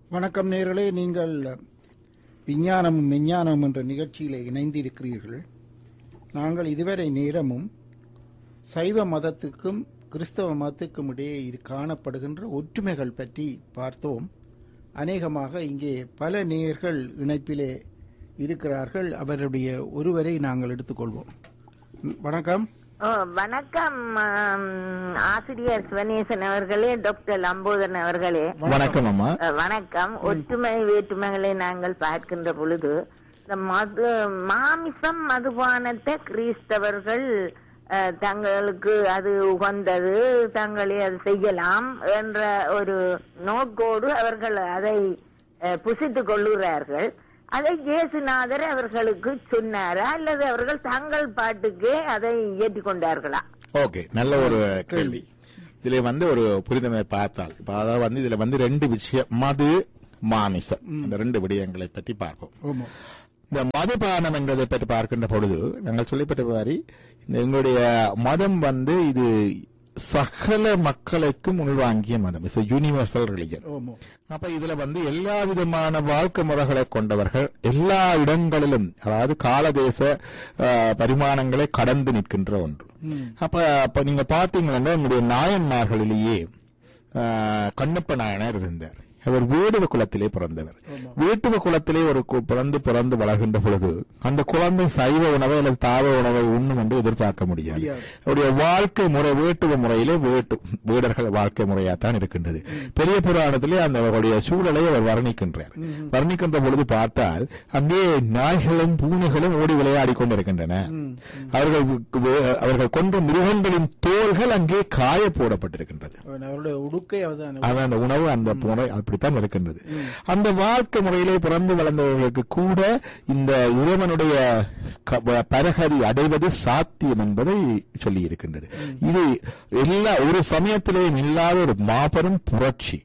வணக்கம் நேயர்களே, நீங்கள் விஞ்ஞானமும் விஞ்ஞானமும் என்ற நிகழ்ச்சியிலே இணைந்திருக்கிறீர்கள். நாங்கள் இதுவரை நேரமும் சைவ மதத்துக்கும் கிறிஸ்தவ மதத்துக்கும் இடையே காணப்படுகின்ற ஒற்றுமைகள் பற்றி பார்த்தோம். அநேகமாக இங்கே பல நேயர்கள் இணைப்பிலே இருக்கிறார்கள். அவருடைய ஒருவரை நாங்கள் எடுத்துக்கொள்வோம். வணக்கம். வணக்கம் ஆசிரியர் சிவனேசன் அவர்களே, டாக்டர் லம்போதரன் அவர்களே. வணக்கம் அம்மா. வணக்கம். ஒற்றுமை வேற்றுமைகளை நாங்கள் பார்க்கின்ற பொழுது மாமிசம் மதுபானத்தை கிறிஸ்தவர்கள் தங்களுக்கு அது உகந்தது, தங்களே அது செய்யலாம் என்ற ஒரு நோக்கோடு அவர்கள் அதை புசித்துக் கொள்ளுகிறார்கள். அதை இயேசுநாதர் அவர்களுக்கு சொன்னாரா அல்லது அவர்கள் தங்கள் பாட்டுக்கே அதை ஏற்றுக்கொண்டார்களா? ஓகே, நல்ல ஒரு கேள்வி. இதுல ஒரு புரிதலை பார்த்தால் அதாவது இதுல ரெண்டு விஷயம், மது மாமிசம், இந்த ரெண்டு விடயங்களை பற்றி பார்ப்போம். இந்த மதுபானம் என்பதை பற்றி பார்க்கின்ற பொழுது நாங்கள் சொல்லப்பட்ட மாதிரி எங்களுடைய மதம் இது சகல மக்களுக்கும் உள்வாங்கிய மதம். It's universal religion. அப்ப இதுல எல்லா விதமான வாழ்க்கை முறைகளை கொண்டவர்கள் எல்லா இடங்களிலும், அதாவது காலதேச பரிமாணங்களை கடந்து நிற்கின்ற ஒன்று. அப்ப நீங்க பாத்தீங்கன்னா என்னுடைய நாயன்மார்களிலேயே கண்ணப்ப நாயனார் இருந்தார். அவர் வேடுவ குலத்திலே பிறந்தவர். வேட்டுவ குலத்திலே ஒரு பிறந்து வளர்கின்ற பொழுது அந்த குழந்தை சைவ உணவை அல்லது தாவ உணவை உண்ணும் என்று எதிர்பார்க்க முடியாது. அவருடைய வாழ்க்கை முறை வேட்டுவ முறையிலே வேடர்கள் வாழ்க்கை முறையாத்தான் இருக்கின்றது. பெரிய புராணத்திலே அவருடைய சூழலை அவர் வர்ணிக்கின்றார். வர்ணிக்கின்ற பொழுது பார்த்தால் அங்கே நாய்களும் பூனைகளும் ஓடி விளையாடி கொண்டிருக்கின்றன. அவர்கள் கொன்ற மிருகங்களின் தோள்கள் அங்கே காய போடப்பட்டிருக்கின்றது. அந்த உணவு அந்த முறை அப்படித்தான் இருக்கின்றது. அந்த வாழ்க்கை முறையிலே பிறந்து வளர்ந்தவர்களுக்கு கூட இந்த இறைவனுடைய பரகதி அடைவது சாத்தியம் என்பதை சொல்லி இருக்கின்றது. இது எல்லா ஒரு சமயத்திலேயும் இல்லாத ஒரு மாபெரும் புரட்சி.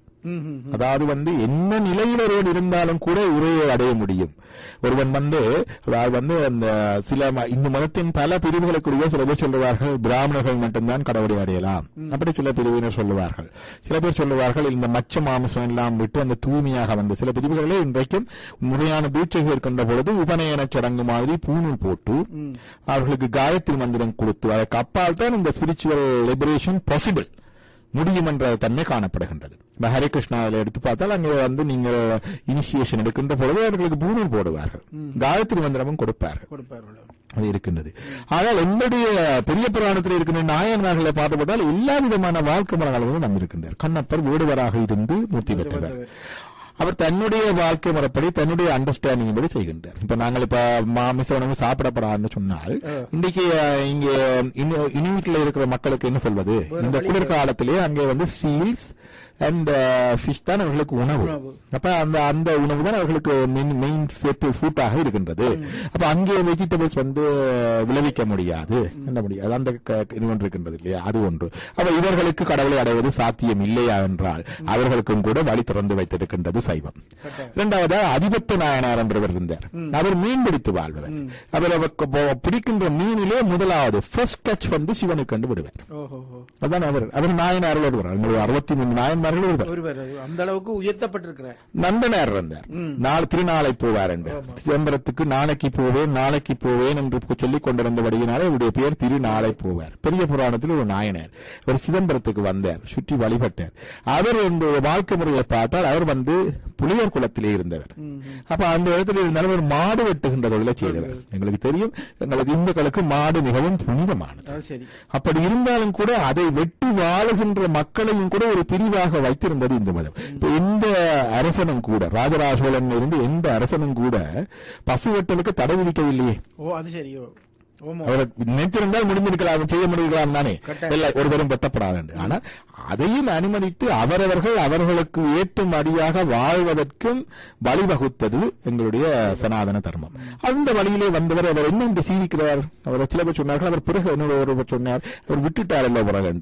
அதாவது என்ன நிலையில் ஒருவன் இருந்தாலும் கூட உரையை அடைய முடியும். ஒருவன் அதாவது அந்த சில இந்த மதத்தின் பல பிரிவுகளுக்குரிய சில பேர் சொல்லுவார்கள் பிராமணர்கள் மட்டும்தான் கடவுளை அடையலாம். அப்படி சில பிரிவினர் சொல்லுவார்கள். சில பேர் சொல்லுவார்கள் இந்த மச்ச மாமிசம் எல்லாம் விட்டு அந்த தூய்மையாக சில பிரிவுகளே இன்றைக்கும் முறையான தீட்சை இருக்கின்ற பொழுது உபநயன சடங்கு மாதிரி பூணூல் போட்டு அவர்களுக்கு காயத்ரி மந்திரம் கொடுத்து அதற்கு அப்பால் தான் இந்த ஸ்பிரிச்சுவல் லிபரேஷன் பாசிபிள் முடியும் என்ற தன்மை காணப்படுகின்றது. ஹரே கிருஷ்ணாவில் எடுத்து பார்த்தால் அங்கே நீங்கள் இனிஷியேஷன் எடுக்கின்ற பொழுது அவர்களுக்கு பூணூல் போடுவார்கள், காயத்ரி மந்திரமும் கொடுப்பார்கள். அது இருக்கின்றது. ஆனால் என்னுடைய பெரிய புராணத்தில் இருக்கின்ற நாயன்மார்களை பார்க்கப்பட்டால் எல்லா விதமான வாழ்க்கை முறைகளும் வந்திருக்கின்றார். கண்ணப்பர் வேடுவராக இருந்து மூர்த்தி பெற்றவர். அவர் தன்னுடைய வாழ்க்கை முறைப்படி தன்னுடைய அண்டர்ஸ்டாண்டிங் படி செய்கின்றார். இப்ப நாங்கள் மாமிச உணவு சாப்பிடப்படாதுன்னு சொன்னால் இன்றைக்கு இங்க இனிவீட்டில் இருக்கிற மக்களுக்கு என்ன சொல்வது, இந்த குளிர்காலத்திலே அங்கே சீல்ஸ் அண்ட் ஃபிஷ் தான் அவர்களுக்கு உணவு. அப்ப அந்த உணவு தான் அவர்களுக்கு மெயின் ஸ்டேபிள் ஃபுட்டாக இருக்கின்றது. அப்ப அங்கே வெஜிடபிள்ஸ் விளைவிக்க முடியாது, அந்த இருக்கின்றது இல்லையா, அது ஒன்று. அப்ப இவர்களுக்கு கடவுளை அடைவது சாத்தியம் இல்லையா என்றால் அவர்களுக்கும் கூட வழி திறந்து வைத்திருக்கின்றது சைவம். இரண்டாவது அதிபத்த நாயனார் என்றவர் இருந்தார். அவர் மீன் பிடித்து வாழ்பவர். அவர் பிடிக்கின்ற மீனிலே முதலாவது ஃபர்ஸ்ட் கேட்ச் சிவனுக்கு கண்டு விடுவார். அதான் அவர் நாயனார் ஒருவர். 63 நாயன்மார்கள் அந்த அளவுக்கு உயர்த்தப்பட்டிருக்கிறார். நந்தனார் இருந்தார். திருநாளை போவார் என்று சிதம்பரத்துக்கு நாளைக்கு போவேன் என்று சொல்லிக் கொண்டிருந்தபடியினாலே அவருடைய பெயர் திருநாளை போவார். பெரிய புராணத்தில் ஒரு நாயனார். அவர் சிதம்பரத்துக்கு வந்தார், சுற்றி வழிபட்டார். அவர் வாழ்க்கை முறையை பார்த்தால் அவர் புலியர் குலத்திலே இருந்தவர். அப்ப அந்த இடத்துல இருந்தாலும் ஒரு மாடு வெட்டுகின்ற தொழிலை செய்தவர். எங்களுக்கு தெரியும், எங்களுக்கு இந்துக்களுக்கு மாடு மிகவும் புனிதமானது. அப்படி இருந்தாலும் கூட அதை வெட்டி வாழுகின்ற மக்களையும் கூட ஒரு பிரிவாக வைத்திருந்தது இந்து மதம். இப்ப எந்த அரசனும் கூட, ராஜராஜ சோழன் இருந்து எந்த அரசனும் கூட பசு வெட்டலுக்கு தடை விதிக்கவில்லையே. அவரை நினைத்திருந்தால் முடிந்திருக்கலாம், செய்ய முடியலாம் தானே, ஒருவரும் வெட்டப்படாது. ஆனால் அதையும் அனுமதித்து அவர்களுக்கு ஏற்றும் அடியாக வாழ்வதற்கும் வழிவகுத்தது எங்களுடைய சனாதன தர்மம். அந்த வழியிலே வந்தவர் அவர் என்ன சீவிக்கிறார். அவர் சில பேர் சொன்னார்கள், அவர் பிறகு ஒருவர் சொன்னார், அவர் விட்டுட்டார் எல்லாம் பிறகு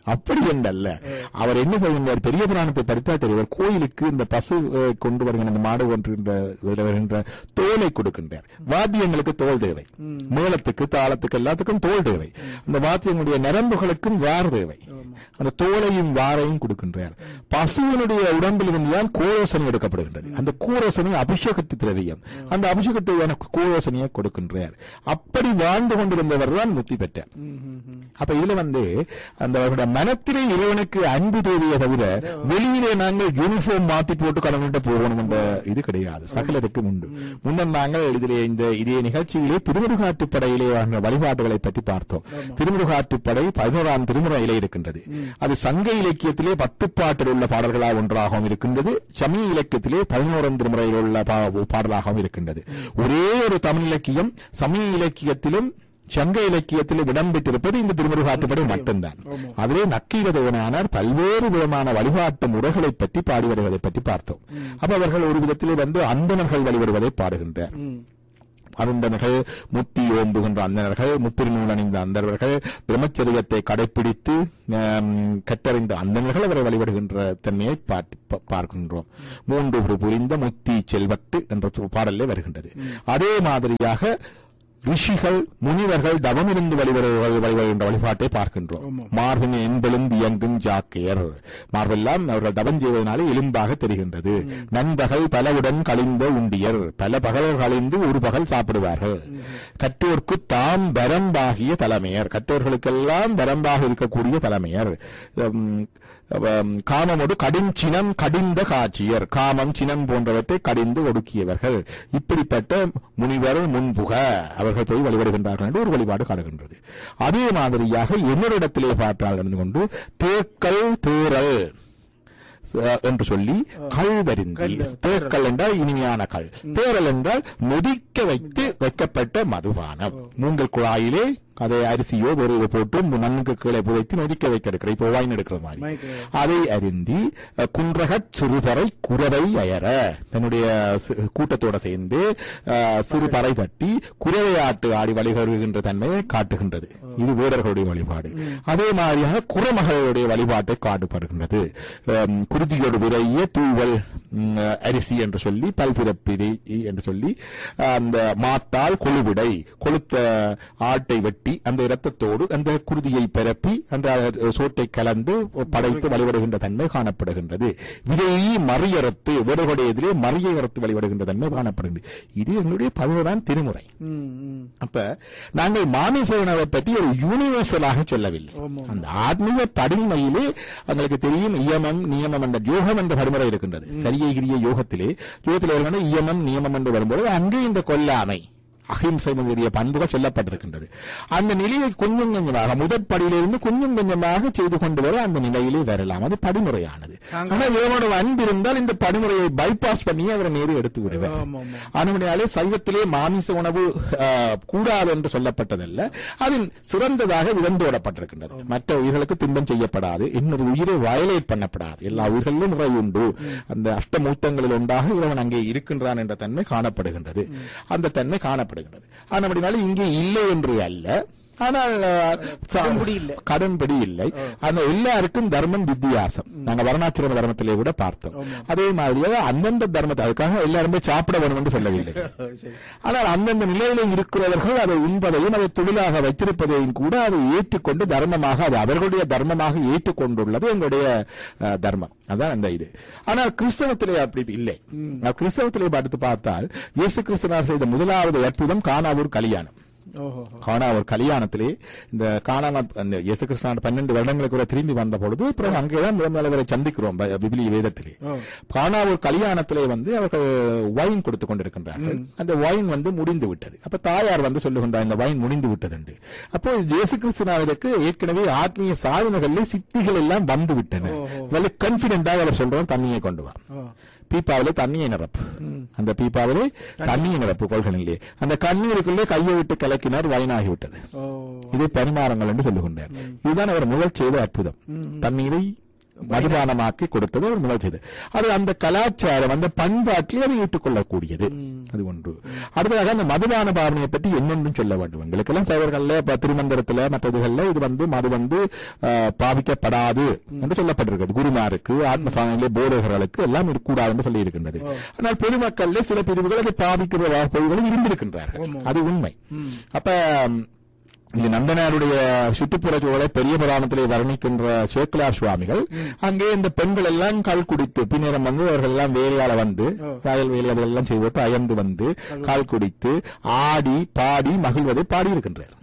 அப்படி என்றல்ல. அவர் என்ன செய்கின்றார், பெரிய புராணத்தை படித்தால் தெரிவர், கோயிலுக்கு இந்த பசு கொண்டு வருகின்ற இந்த மாடு வருகின்ற தோலை கொடுக்கின்றார். வாத்தியங்களுக்கு தோல் தேவை, மேளத்துக்கு தாளத்துக்கு எல்லாத்துக்கும் தோல் தேவை, அந்த வாத்தியங்களுடைய நரம்புகளுக்கும் வார் தேவை, அந்த தோலையும் வாரையும் கொடுக்கின்றார். பசுவனுடைய உடம்பில் இருந்துதான் கோரோசனை எடுக்கப்படுகின்றது. அந்த கோரோசனை அபிஷேகத்து திரவியம், அந்த அபிஷேகத்துக்கான கோரோசனையை கொடுக்கின்றார். அப்படி வாழ்ந்து கொண்டிருந்தவர் தான் முத்தி பெற்றார். அப்ப இதுல அந்த மனத்திலே இறைவனுக்கு அன்பு தேவையை தவிர வெளியிலே நாங்கள் யூனிஃபார்ம் மாத்தி போட்டு கடவுள்கிட்ட போகணும் என்ற இது கிடையாது, சகலருக்கும் உண்டு. முன்னர் நாங்கள் இதே நிகழ்ச்சியிலே திருமுருகாற்றுப்படையிலே வழிபாடுகளை பற்றி பார்த்தோம். திருமுருகாற்றுப்படை 11ஆம் திருமுறையிலே இருக்கின்றது. அது சங்க இலக்கியத்திலே 10 பாட்டில் உள்ள பாடல்களாக ஒன்றாகவும் இருக்கின்றது, சமய இலக்கியத்திலே 11ஆம் திருமுறையில் உள்ள பாடலாகவும் இருக்கின்றது. ஒரே ஒரு தமிழ் இலக்கியம் சமய இலக்கியத்திலும் சங்க இலக்கியத்திலும் இடம்பெற்றிருப்பது இந்த திருமுருகாற்றுப்படை மட்டும்தான். அதிலே நக்கீரதேவனார் பல்வேறு விதமான வழிபாட்டு முறைகளை பற்றி பாடி வருவதை பற்றி பார்த்தோம். அப்ப அவர்கள் ஒரு விதத்திலே அந்தணர்கள் வழிபடுவதை பாடுகின்றார். அருந்தனர்கள், முத்தி ஓம்புகின்ற அந்தனர்கள், முத்திருநூல் அணிந்த அந்தவர்கள், பிரம்மச்சரியத்தை கடைபிடித்து கற்றறிந்த அந்தனர்கள் அவரை வழிபடுகின்ற தன்மையை பார்க்கின்றோம். 3 புரிந்த முத்தி செல்வட்டு என்ற பாடலே வருகின்றது. அதே மாதிரியாக ரிஷிகள், முனிவர்கள் தவமிருந்து வழிபடுகின்ற வழிபாட்டை பார்க்கின்றோம். மார்பின் என்பெழுந்து இயங்கும் ஜாக்கையர், மார்பெல்லாம் அவர்கள் தவம் செய்வதனாலே எலும்பாக தெரிகின்றது. நண்பகல் பலவுடன் கழிந்த உண்டியர், பல பகல் கழிந்து ஒரு பகல் சாப்பிடுவார்கள். கற்றோர்க்கு தாம் வரம்பாகிய தலைமையர், கற்றோர்களுக்கெல்லாம் வரம்பாக இருக்கக்கூடிய தலைமையர். காமமோடு கடிஞ்சினம் கடிந்த காட்சியர், காமம் சினம் போன்றவற்றை கடிந்து ஒடுக்கியவர்கள். இப்படிப்பட்ட முனிவர் முன்புக அவர்கள் போய் வழிபடுகின்றார்கள் என்று ஒரு வழிபாடு காணுகின்றது. அதே மாதிரியாக இன்னொரு இடத்திலே பார்த்தால் இருந்து கொண்டு தேக்கல் தேரல் என்று சொல்லி கல்வருந்தி, தேக்கல் என்றால் இனிமையான கல், தேரல் என்றால் நொதிக்க வைக்கப்பட்ட மதுபானம். மூங்கல் குழாயிலே அதை அரிசியோ ஒரு இதை போட்டு நன்கு கீழே புதைத்து நொதிக்க வைத்திருக்கிற, இப்போ வாயின் எடுக்கிற மாதிரி அதை அருந்தி குன்றகச் சிறுபறை குறவை அயர, தன்னுடைய கூட்டத்தோட சேர்ந்து சிறுபறை தட்டி குறவையாட்டு ஆடி வழிபடுகின்ற தன்மையை காட்டுகின்றது. இது வீரர்களுடைய வழிபாடு. அதே மாதிரியாக குறமகளுடைய வழிபாட்டை காட்டுப்படுகின்றது. குருதியோடு விரைய தூவல் அரிசி என்று சொல்லி, பல்பிறப்பிரி என்று சொல்லி, அந்த மாத்தால் கொழுவிடை, கொளுத்த ஆட்டை வெட்டி அந்த இரத்தத்தோடு அந்த குருதியை பரப்பி அந்த சோட்டை கலந்து படைத்து வழிபடுகின்ற தன்மை காணப்படுகின்றது. விதையை மறியறுத்து வீரர்களுடைய எதிரே மறியறுத்து வழிபடுகின்ற தன்மை காணப்படுகின்றது. இது எங்களுடைய 11ஆம் திருமுறை. அப்ப நாங்கள் மாமிச உணவை பற்றி ஒரு யூனிவர்சலாக சொல்லவில்லை. அந்த ஆத்மீக படிமையிலே எங்களுக்கு தெரியும் இயமம் நியமம் என்ற யோகம் என்ற படிமுறை இருக்கின்றது. சரியகிரிய யோகத்திலே இயமம் நியமம் என்று வரும்போது அங்கே இந்த கொல்லாமை அஹிம்சை முதலிய பண்புகள் சொல்லப்பட்டிருக்கின்றது. அந்த நிலையை கொஞ்சம் கொஞ்சமாக முதற்படியிலிருந்து கொஞ்சம் கொஞ்சமாக செய்து கொண்டு வர அந்த நிலையிலே வரலாம். அது படிமுறையானது. ஆனால் இவனோட அன்பு இருந்தால் இந்த படிமுறையை பைபாஸ் பண்ணி அவரை நேரு எடுத்து விடுவார். அதனாலே சைவத்திலே மாமிச உணவு கூடாது என்று சொல்லப்பட்டதல்ல, அதில் சிறந்ததாக விதந்தோடப்பட்டிருக்கின்றது. மற்ற உயிர்களுக்கு துன்பம் செய்யப்படாது, இன்னொரு உயிரை வயலேட் பண்ணப்படாது, எல்லா உயிர்களிலும் முறை உண்டு, அந்த அஷ்டமூர்த்தங்களில் ஒன்றாக இவன் அங்கே இருக்கின்றான் என்ற தன்மை காணப்படுகின்றது. அந்த தன்மை காணப்படுகின்றது. ஆனபடினால இங்கே இல்லை என்று அல்ல, ஆனால் கடன்படி இல்லை. அந்த எல்லாருக்கும் தர்மம் வித்தியாசம். நாங்க வர்ணாசிரம தர்மத்திலே கூட பார்த்தோம். அதே மாதிரியாக அந்தந்த தர்மத்தை அதுக்காக எல்லாருமே சாப்பிட வேணும் என்று சொல்லவில்லை. ஆனால் அந்தந்த நிலையில இருக்கிறவர்கள் அதை உண்பதையும் அதை தொழிலாக வைத்திருப்பதையும் கூட அதை ஏற்றுக்கொண்டு தர்மமாக, அது அவர்களுடைய தர்மமாக ஏற்றுக்கொண்டுள்ளது எங்களுடைய தர்மம். அதான் அந்த இது. ஆனால் கிறிஸ்தவத்திலே அப்படி இல்லை. கிறிஸ்தவத்திலே பார்த்து பார்த்தால் இயேசு கிறிஸ்துவார் செய்த முதலாவது அற்புதம் கானாவூர் கல்யாணம். கானாவூர் கல்யாணத்திலே இந்த அந்த இயேசு கிறிஸ்து 12 வருடங்களுக்கு கூட திரும்பி வந்த பொழுது அப்புறம் அங்கேதான் முதல்வரை சந்திக்கிறோம் விபிலிய வேதத்திலே. கானாவூர் கல்யாணத்திலே அவர்கள் வைன் கொடுத்து கொண்டிருக்கின்றார்கள். அந்த வைன் முடிந்து விட்டது. அப்ப தாயார் சொல்லுகின்றார் இந்த வைன் முடிந்து விட்டது என்று. அப்போ இயேசு கிறிஸ்துவுக்கு ஏற்கனவே ஆத்மீய சாதனைகளில் சித்திகள் எல்லாம் வந்து விட்டன. கான்பிடென்டாக அவர் சொல்றோம் தண்ணியை கொண்டு வா, பீப்பாவிலே தண்ணியை நிரப்பு, அந்த பீப்பாவிலே தண்ணியை நிரப்பு கொள்கையிலே அந்த கண்ணீருக்குள்ளே கையை விட்டு கலக்கினார், வைனாகிவிட்டது. இது பரிமாறங்கள் என்று சொல்லுகின்றார். இதுதான் அவர் முதல் செய்த அற்புதம். தண்ணீரை மதுபானமாக்கி கொடுத்தது அவர் முதல் செய்தது. அது அந்த கலாச்சாரம் அந்த பண்பாட்டிலே அதை ஏற்றுக்கொள்ளக்கூடியது. அது ஒன்று. அடுத்ததாக அந்த மதுபான பாவனையை பற்றி என்னென்றும் சொல்ல வேண்டும். எங்களுக்கெல்லாம் சைவர்கள்ல திருமந்திரத்துல மற்றதுகள்ல இது மது பாவிக்கப்படாது என்று சொல்லப்பட்டிருக்கிறது. குருமாருக்கு ஆத்மசாதனையிலே போதகர்களுக்கு எல்லாம் இருக்கக்கூடாது என்று சொல்லி இருக்கின்றது. ஆனால் பொதுமக்கள் சில பிரிவுகள் அதை பாவிக்கிற பொருள்களும் இருந்திருக்கின்றார்கள். அது உண்மை. அப்ப இந்த நந்தனாருடைய சுற்றுப்புற சூழலை பெரிய புராணத்திலே வர்ணிக்கின்ற சேக்கிலார் சுவாமிகள் அங்கே இந்த பெண்கள் எல்லாம் கால் குடித்து பின்னரம் அவர்கள் எல்லாம் வேலையால வயல் வேலை அதெல்லாம் செய்துவிட்டு அயர்ந்து கால் குடித்து ஆடி பாடி மகிழ்வதை பாடியிருக்கின்றார்.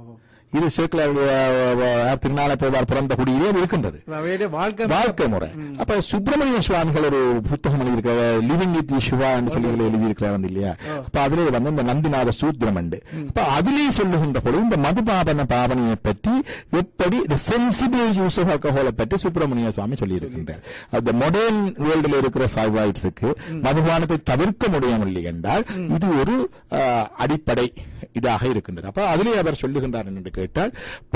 இது சேக்கிலாருடைய திருநாளை போவார் பிறந்த குடியிலே இருக்கின்றது வாழ்க்கை முறை. அப்ப சுப்பிரமணிய சுவாமிகள் ஒரு புத்தகம் எழுதியிருக்கிற லிவிங் வித் சிவா என்று சொல்லி எழுதியிருக்கிறார் இல்லையா. அப்ப அதிலே இந்த நந்திநாத சூத்திரம் உண்டு. அப்ப அதிலே சொல்லுகின்ற பொழுது இந்த மதுபாவன பாவனையை பற்றி எப்படி சென்சிபிள் யூஸ் ஆஃப் ஆல்கஹாலை பற்றி சுப்பிரமணிய சுவாமி சொல்லி இருக்கின்றார். அந்த மாடர்ன் வேர்ல்டில் இருக்கிற சைவாய்ட்ஸுக்கு மதுபானத்தை தவிர்க்க முடியவில்லை என்றால் இது ஒரு அடிப்படை இதாக இருக்கின்றது. அப்ப அதிலே அவர் சொல்லுகின்றார் என்று கேட்டால்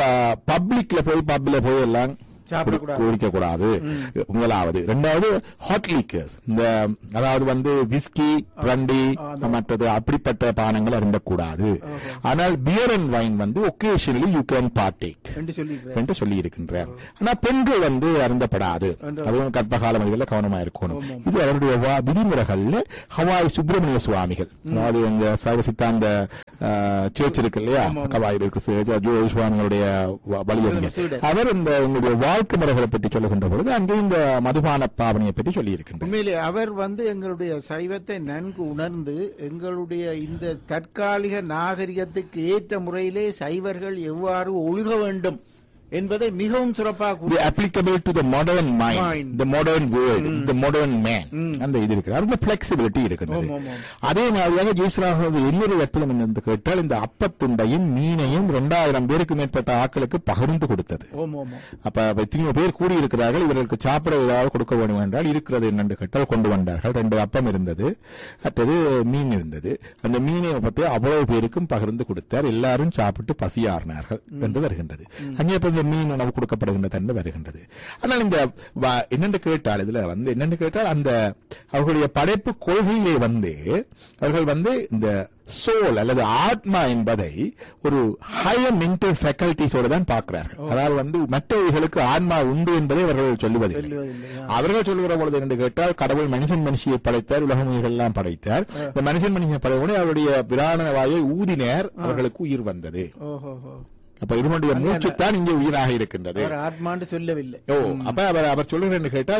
பப்ளிக்ல போய் எல்லாம் குடிக்க கூடாது. முதலாவது. இரண்டாவது ஹாட் லீக்கர்ஸ், இந்த அதாவது விஸ்கி பிராண்டி மற்றது அப்படிப்பட்ட பானங்கள் அருந்தக்கூடாது. ஆனால் pier and wine vocationally you can partake என்று சொல்லி இருக்கின்றார். ஆனா பெண்கள் அருந்தப்படாது. அதுவும் கர்ப்பகால மனிதர்கள் கவனமா இருக்கணும். இது அவருடைய விதிமுறைகள்ல ஹவாய் சுப்பிரமணிய சுவாமிகள், அதாவது இந்த சைவ சித்தாந்த சர்ச் இருக்கு இல்லையா, கவாயில் இருக்கு சுவாமிகளுடைய வழியறிஞர், அவர் இந்த எங்களுடைய வாழ்க்கை முறைகளை பற்றி சொல்லுகின்ற பொழுது அங்கே இந்த மதுபான பாவனையை பற்றி சொல்லி இருக்கின்றார். உண்மையிலே அவர் எங்களுடைய சைவத்தை நன்கு உணர்ந்து எங்களுடைய இந்த தற்காலிக நாகரிகத்துக்கு ஏற்ற முறையிலே சைவர்கள் எவ்வாறு ஒழுக வேண்டும் என்பதை மிகவும் சிறப்பாக applicable to the modern mind, the modern world, the modern man. அந்த இது இருக்கிறது. அந்த flexibility இருக்கிறது. அதே மாதிரியாக ஜெயஸ்ராம இன்னொரு அற்புதம் என்று கேட்டால் இந்த அப்பத்துண்டையும் மீனையும் 2000 பேருக்கு மேற்பட்ட ஆட்களுக்கு பகிர்ந்து கொடுத்தது. அப்ப எத்தனையோ பேர் கூடியிருக்கிறார்கள், இவர்களுக்கு சாப்பிட ஏதாவது கொடுக்க வேண்டும் என்றால் இருக்கிறது என்னென்று கேட்டால் கொண்டு வந்தார்கள். 2 அப்பம் இருந்தது, மற்றது மீன் இருந்தது. அந்த மீனை பற்றி அவ்வளவு பேருக்கும் பகிர்ந்து கொடுத்தார். எல்லாரும் சாப்பிட்டு பசியாறினார்கள் என்று வருகின்றது. அங்கே மீன் உணவு கொடுக்கப்படுகின்ற தன்மை வருகின்றது. ஆனால் இந்த என்னென்று கேட்டால் இதுல என்னென்று கேட்டால் அந்த அவர்களுடைய படைப்பு கொள்கையிலே அவர்கள் இந்த சோல் அல்லது ஆத்மா என்பதை ஒரு ஹையர் மென்டல் ஃபேக்கல்டிஸோட தான் பார்க்கிறார்கள். அதாவது மற்றவர்களுக்கு ஆத்மா உண்டு என்பதை அவர்கள் சொல்லுவதில்லை. அவர்கள் சொல்லுகிற பொழுது என்று கேட்டால் கடவுள் மனுஷியை படைத்தார், உலக உயிர்கள் எல்லாம் படைத்தார். இந்த மனுஷியை படைத்தவுடனே அவருடைய பிராண வாயை ஊதினார், அவர்களுக்கு உயிர் வந்தது. அப்ப இருமனுடைய மூச்சுத்தான் இங்கே உயிராக இருக்கின்றது, ஆத்மான்னு சொல்லவில்லை. அப்ப அவர் சொல்லுகிறேன்னு கேட்டா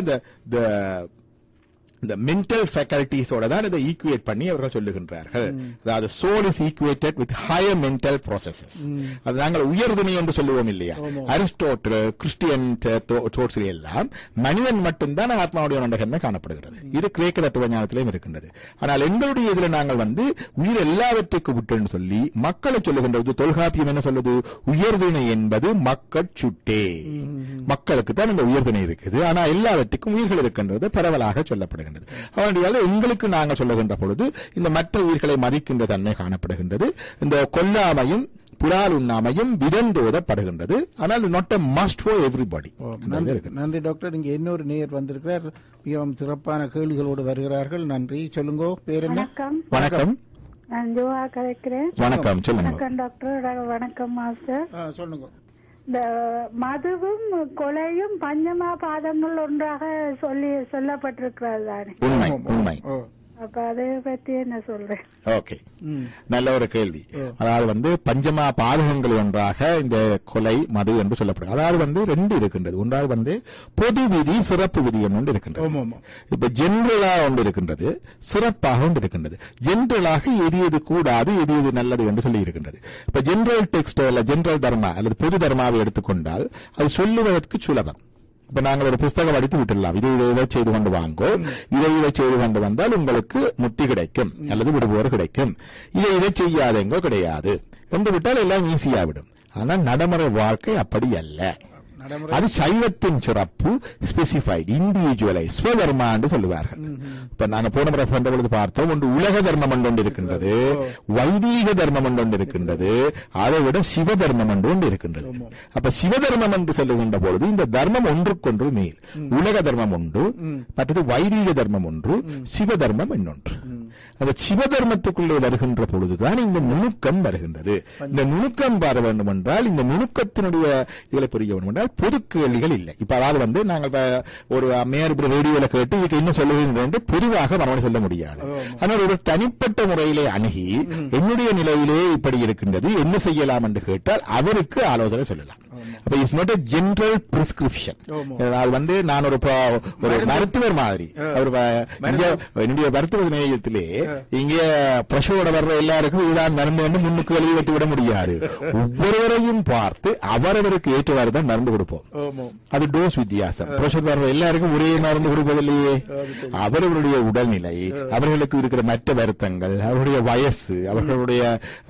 இந்த மென்டல் ஃபேக்கல்டிஸோட தான் இதை ஈக்குவேட் பண்ணி அவர்கள் சொல்லுகின்றார்கள். அதாவது soul is equated with higher mental processes. அது நாங்கள் உயர்துணை என்று சொல்லுவோம் இல்லையா. அரிஸ்டோட்டல் கிறிஸ்டியன் தோட்ஸ்ல எல்லாம் மனிதன் மட்டும்தான் ஆத்மாவுடைய நண்டகமே காணப்படுகிறது. இது கிரேக்க தத்துவ ஞானத்திலும் இருக்கின்றது. ஆனால் எங்களுடைய இதுல நாங்கள் உயிர் எல்லாவற்றுக்கும் விட்டுன்னு சொல்லி மக்களை சொல்லுகின்றது. தொல்காப்பியம் என்ன சொல்லுது? உயர்துணை என்பது மக்கள் சுட்டே. மக்களுக்கு தான் இந்த உயர்துணை இருக்குது. ஆனா எல்லாவற்றுக்கும் உயிர்கள் இருக்கின்றது பரவலாக சொல்லப்படுகிறது. அவனுடைய எங்களுக்கு நாங்கள் சொல்லுகின்ற பொழுது இந்த மற்ற உயிர்களை மதிக்கின்ற தன்மை காணப்படுகின்றது. இந்த கொல்லாமையும் புலால் உண்ணாமையும் விதந்தோதப்படுகின்றது. ஆனால் not a must for everybody. நன்றி டாக்டர். இங்க இன்னொரு நேயர் வந்திருக்கிறார், மிகவும் சிறப்பான கேள்விகளோடு வருகிறார்கள். நன்றி. சொல்லுங்க, பேர் என்ன? வணக்கம். நான் ஜோஹா கலைக்கிறேன். வணக்கம். சொல்லுங்க. வணக்கம் டாக்டர். வணக்கம் மாஸ்டர். சொல்லுங்க. இந்த மதுவும் கொலையும் பஞ்சமா பாதங்கள் ஒன்றாக சொல்லப்பட்டிருக்கிறது தானே? உண்மை, உண்மை. அப்ப அதை பத்தி என்ன சொல்றேன்? ஓகே, நல்ல ஒரு கேள்வி. அதாவது பஞ்சமா பாதகங்கள் ஒன்றாக இந்த கொலை மது என்று சொல்லப்படுது. அதாவது 2 இருக்கின்றது. ஒன்றாவது பொது விதி சிறப்பு விதி ஒன்று இருக்கின்றது. இப்ப ஜெனரலா ஒன்று இருக்கின்றது, சிறப்பாக ஒன்று இருக்கின்றது. ஜெனரலாக எது எது கூடாது, எது எது நல்லது என்று சொல்லி இருக்கின்றது. இப்ப ஜெனரல் டெக்ஸ்ட் அல்ல ஜெனரல் தர்மா அல்லது பொது தர்மாவை எடுத்துக்கொண்டால் அது சொல்லுவதற்கு சுலபம். இப்ப நாங்கள் ஒரு புஸ்தகம் அடித்து விட்டுடலாம், இதை செய்து கொண்டு வாங்கோ, இதை செய்து கொண்டு வந்தால் உங்களுக்கு முக்தி கிடைக்கும் அல்லது விடுபோர் கிடைக்கும், இதை செய்யாதெங்கோ கிடையாது என்று விட்டால் எல்லாம் ஈஸியா விடும். ஆனால் நடைமுறை வாழ்க்கை அப்படி அல்ல. அது சைவத்தின் சிறப்பு, ஸ்பெசிஃபைட், இண்டிவிஜுவலைஸ், ஸ்வதர்மா என்று சொல்லுவார்கள். இப்ப நாங்க போன முறை பண்ற பொழுது பார்த்தோம், ஒன்று உலக தர்மம் ஒன்று இருக்கின்றது, வைதீக தர்மம் ஒன்று இருக்கின்றது, அதை விட சிவ தர்மம் ஒன்று இருக்கின்றது. அப்ப சிவ தர்மம் என்று சொல்லுகின்ற பொழுது இந்த தர்மம் ஒன்றுக்கொன்று மேல். உலக தர்மம் ஒன்று, மற்றது வைதீக தர்மம் ஒன்று, சிவ தர்மம் இன்னொன்று. அந்த சிவ தர்மத்துக்குள்ளே வருகின்ற பொழுதுதான் இந்த நுணுக்கம் வருகின்றது. இந்த நுணுக்கம் வர வேண்டும் என்றால், இந்த நுணுக்கத்தினுடைய இதில் புரிய வேண்டும் என்றால் பொது கேள்விகள் இல்லை. இப்ப அதாவது நாங்கள் ஒரு மேயர் ரேடியோல கேட்டு இதுக்கு என்ன சொல்லுவீங்க என்று பொதுவாக மறுபடியும் சொல்ல முடியாது. ஆனால் ஒரு தனிப்பட்ட முறையிலே அணுகி என்னுடைய நிலையிலே இப்படி இருக்கின்றது, என்ன செய்யலாம் என்று கேட்டால் அவருக்கு ஆலோசனை சொல்லலாம். அப்ப it's not a general prescription. அது நான் ஒரு மருத்துவர் மாதிரி, என்னுடைய மருத்துவ நிலையத்திலே இங்கே பிரஷரோட வர்ற எல்லாருக்கும் இதுதான் மருந்து வந்து முன்னுக்கு வெளியே வைத்து விட முடியாது. ஒவ்வொருவரையும் பார்த்து அவரவருக்கு ஏற்றவாறு தான் மருந்து கொடுப்போம். அது டோஸ் வித்தியாசம். பிரஷர் வர்ற எல்லாருக்கும் ஒரே மருந்து கொடுப்பதில்லையே. அவர்களுடைய உடல்நிலை, அவர்களுக்கு இருக்கிற மற்ற வருத்தங்கள், அவருடைய வயசு, அவர்களுடைய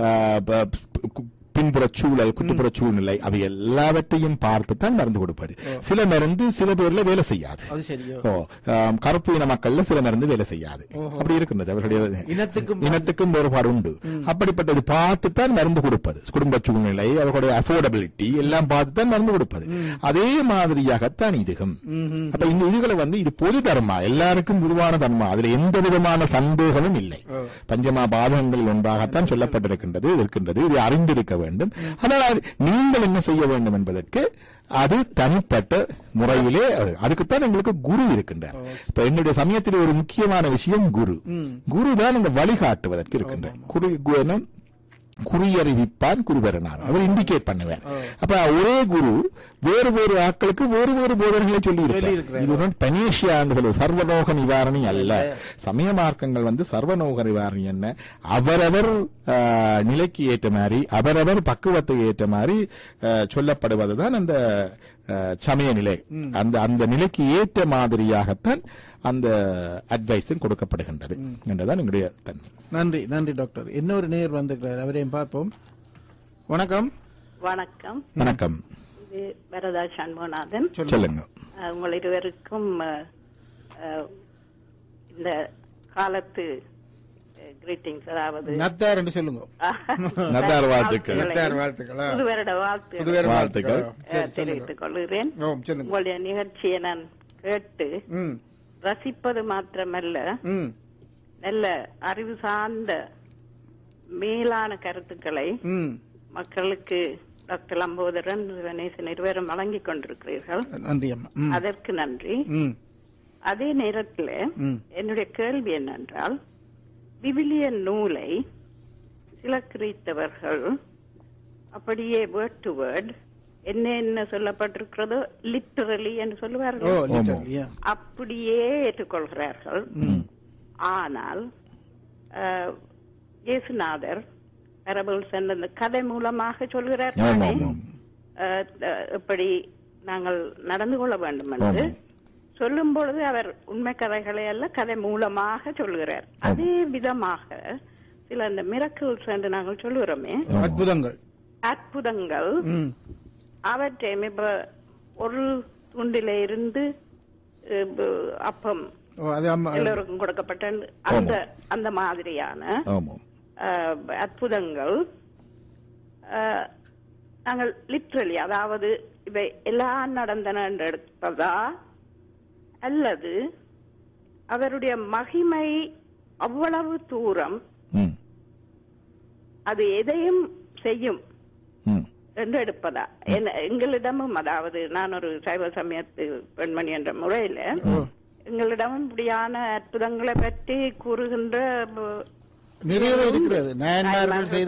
பின்புற சூழல், குட்டுப்புற சூழ்நிலை, அவை எல்லாவற்றையும் பார்த்துத்தான் மருந்து கொடுப்பது. சில மருந்து சில பேர்ல வேலை செய்யாது. கருப்பு இன மக்கள்ல சில மருந்து வேலை செய்யாது. அப்படி இருக்கின்றது. அவர்களுடைய இனத்துக்கும் வேறுபாடு உண்டு. அப்படிப்பட்டது பார்த்துத்தான் மருந்து கொடுப்பது. குடும்ப சூழ்நிலை, அவர்களுடைய அஃபோர்டபிலிட்டி எல்லாம் பார்த்துத்தான் மருந்து கொடுப்பது. அதே மாதிரியாகத்தான் இதுகும். அப்ப இந்த இதுகளை இது பொது தர்மா, எல்லாருக்கும் பொதுவான தர்மா, அதுல எந்த விதமான சந்தேகமும் இல்லை. பஞ்சமா பாதகங்கள் ஒன்றாகத்தான் சொல்லப்பட்டிருக்கின்றது. இது அறிந்திருக்க வேண்டும். ஆனால் நீங்கள் என்ன செய்ய வேண்டும் என்பதற்கு அது தனிப்பட்ட முறையிலே, அதுக்குத்தான் எங்களுக்கு குரு இருக்கின்றார். இப்ப என்னுடைய சமயத்தில் ஒரு முக்கியமான விஷயம் குரு தான் இந்த வழிகாட்டுவதற்கு இருக்கின்றார். குறியறிவிப்பான் குருபரனார், அவர் இண்டிகேட் பண்ணுவார். அப்ப ஒரே குரு வேறு வேறு ஆட்களுக்கு வேறு வேறு போதனைகளை சொல்லி இருக்கிறார். இது பனேஷியா என்று சொல்லுவது சர்வநோக நிவாரணி அல்ல. சமய மார்க்கங்கள் சர்வநோக நிவாரணி என்ன, அவரவர் நிலைக்கு ஏற்ற மாதிரி, அவரவர் பக்குவத்தை ஏற்ற மாதிரி சொல்லப்படுவதுதான் அந்த சமய நிலை. அந்த நிலைக்கு ஏற்ற மாதிரியாகத்தான் அந்த அட்வைஸும் கொடுக்கப்படுகின்றது என்றுதான் எங்களுடைய தன்மை. நன்றி டாக்டர். இன்னொரு நேர் வந்திருக்கிறார், அவரையும் பார்ப்போம். வணக்கம். வணக்கம். இது வரதா சண்முகநாதன். சொல்லுங்க. உங்கள் இருவருக்கும் இந்த காலத்து கிரீட்டிங்ஸ், அதாவது நத்தார் என்று சொல்லுங்க. நத்தார் வாழ்த்துக்கள். புது வருட வாழ்த்துக்கள் தெரிவித்துக் கொள்கிறேன். உங்களுடைய நிகழ்ச்சியை நான் கேட்டு ரசிப்பது மாத்திரமல்ல, நல்ல அறிவு சார்ந்த மேலான கருத்துக்களை மக்களுக்கு டாக்டர் லம்போதரன், கணேசன் இருவரும் வழங்கிக் கொண்டிருக்கிறீர்கள். அதற்கு நன்றி. அதே நேரத்தில் என்னுடைய கேள்வி என்னென்றால், விவிலிய நூலை சில கிறித்தவர்கள் அப்படியே வேர்ட் டு வேர்ட் என்ன சொல்லப்பட்டிருக்கிறதோ லிட்டரலி என்று சொல்லுவார்கள், அப்படியே ஏற்றுக்கொள்கிறார்கள். ஆனால் இயேசுநாதர் பேரபிள்ஸ் என்ற கதை மூலமாக சொல்கிறார், எப்படி நாங்கள் நடந்து கொள்ள வேண்டும் என்று சொல்லும் பொழுது அவர் உண்மை கதைகளை அல்ல கதை மூலமாக சொல்கிறார். அதே விதமாக சில இந்த மிரக்கிள்ஸ் என்று நாங்கள் சொல்லுகிறோமே, அற்புதங்கள் அவற்றையும் இப்ப ஒரு துண்டில இருந்து அப்பம் எல்லோருக்கும் கொடுக்கப்பட்ட அந்த மாதிரியான அற்புதங்கள் நாங்கள் லிட்ரலி, அதாவது இவை எல்லாம் நடந்தன என்று எடுப்பதா, அல்லது அவருடைய மகிமை அவ்வளவு தூரம் அது எதையும் செய்யும் என்று எடுப்பதா? எங்களிடமும், அதாவது நான் ஒரு சைவ சமயத்து பெண்மணி என்ற முறையில எங்களிடமும் இப்படியான அற்புதங்களை பற்றி கூறுகின்ற நிறைய இருக்கிறது.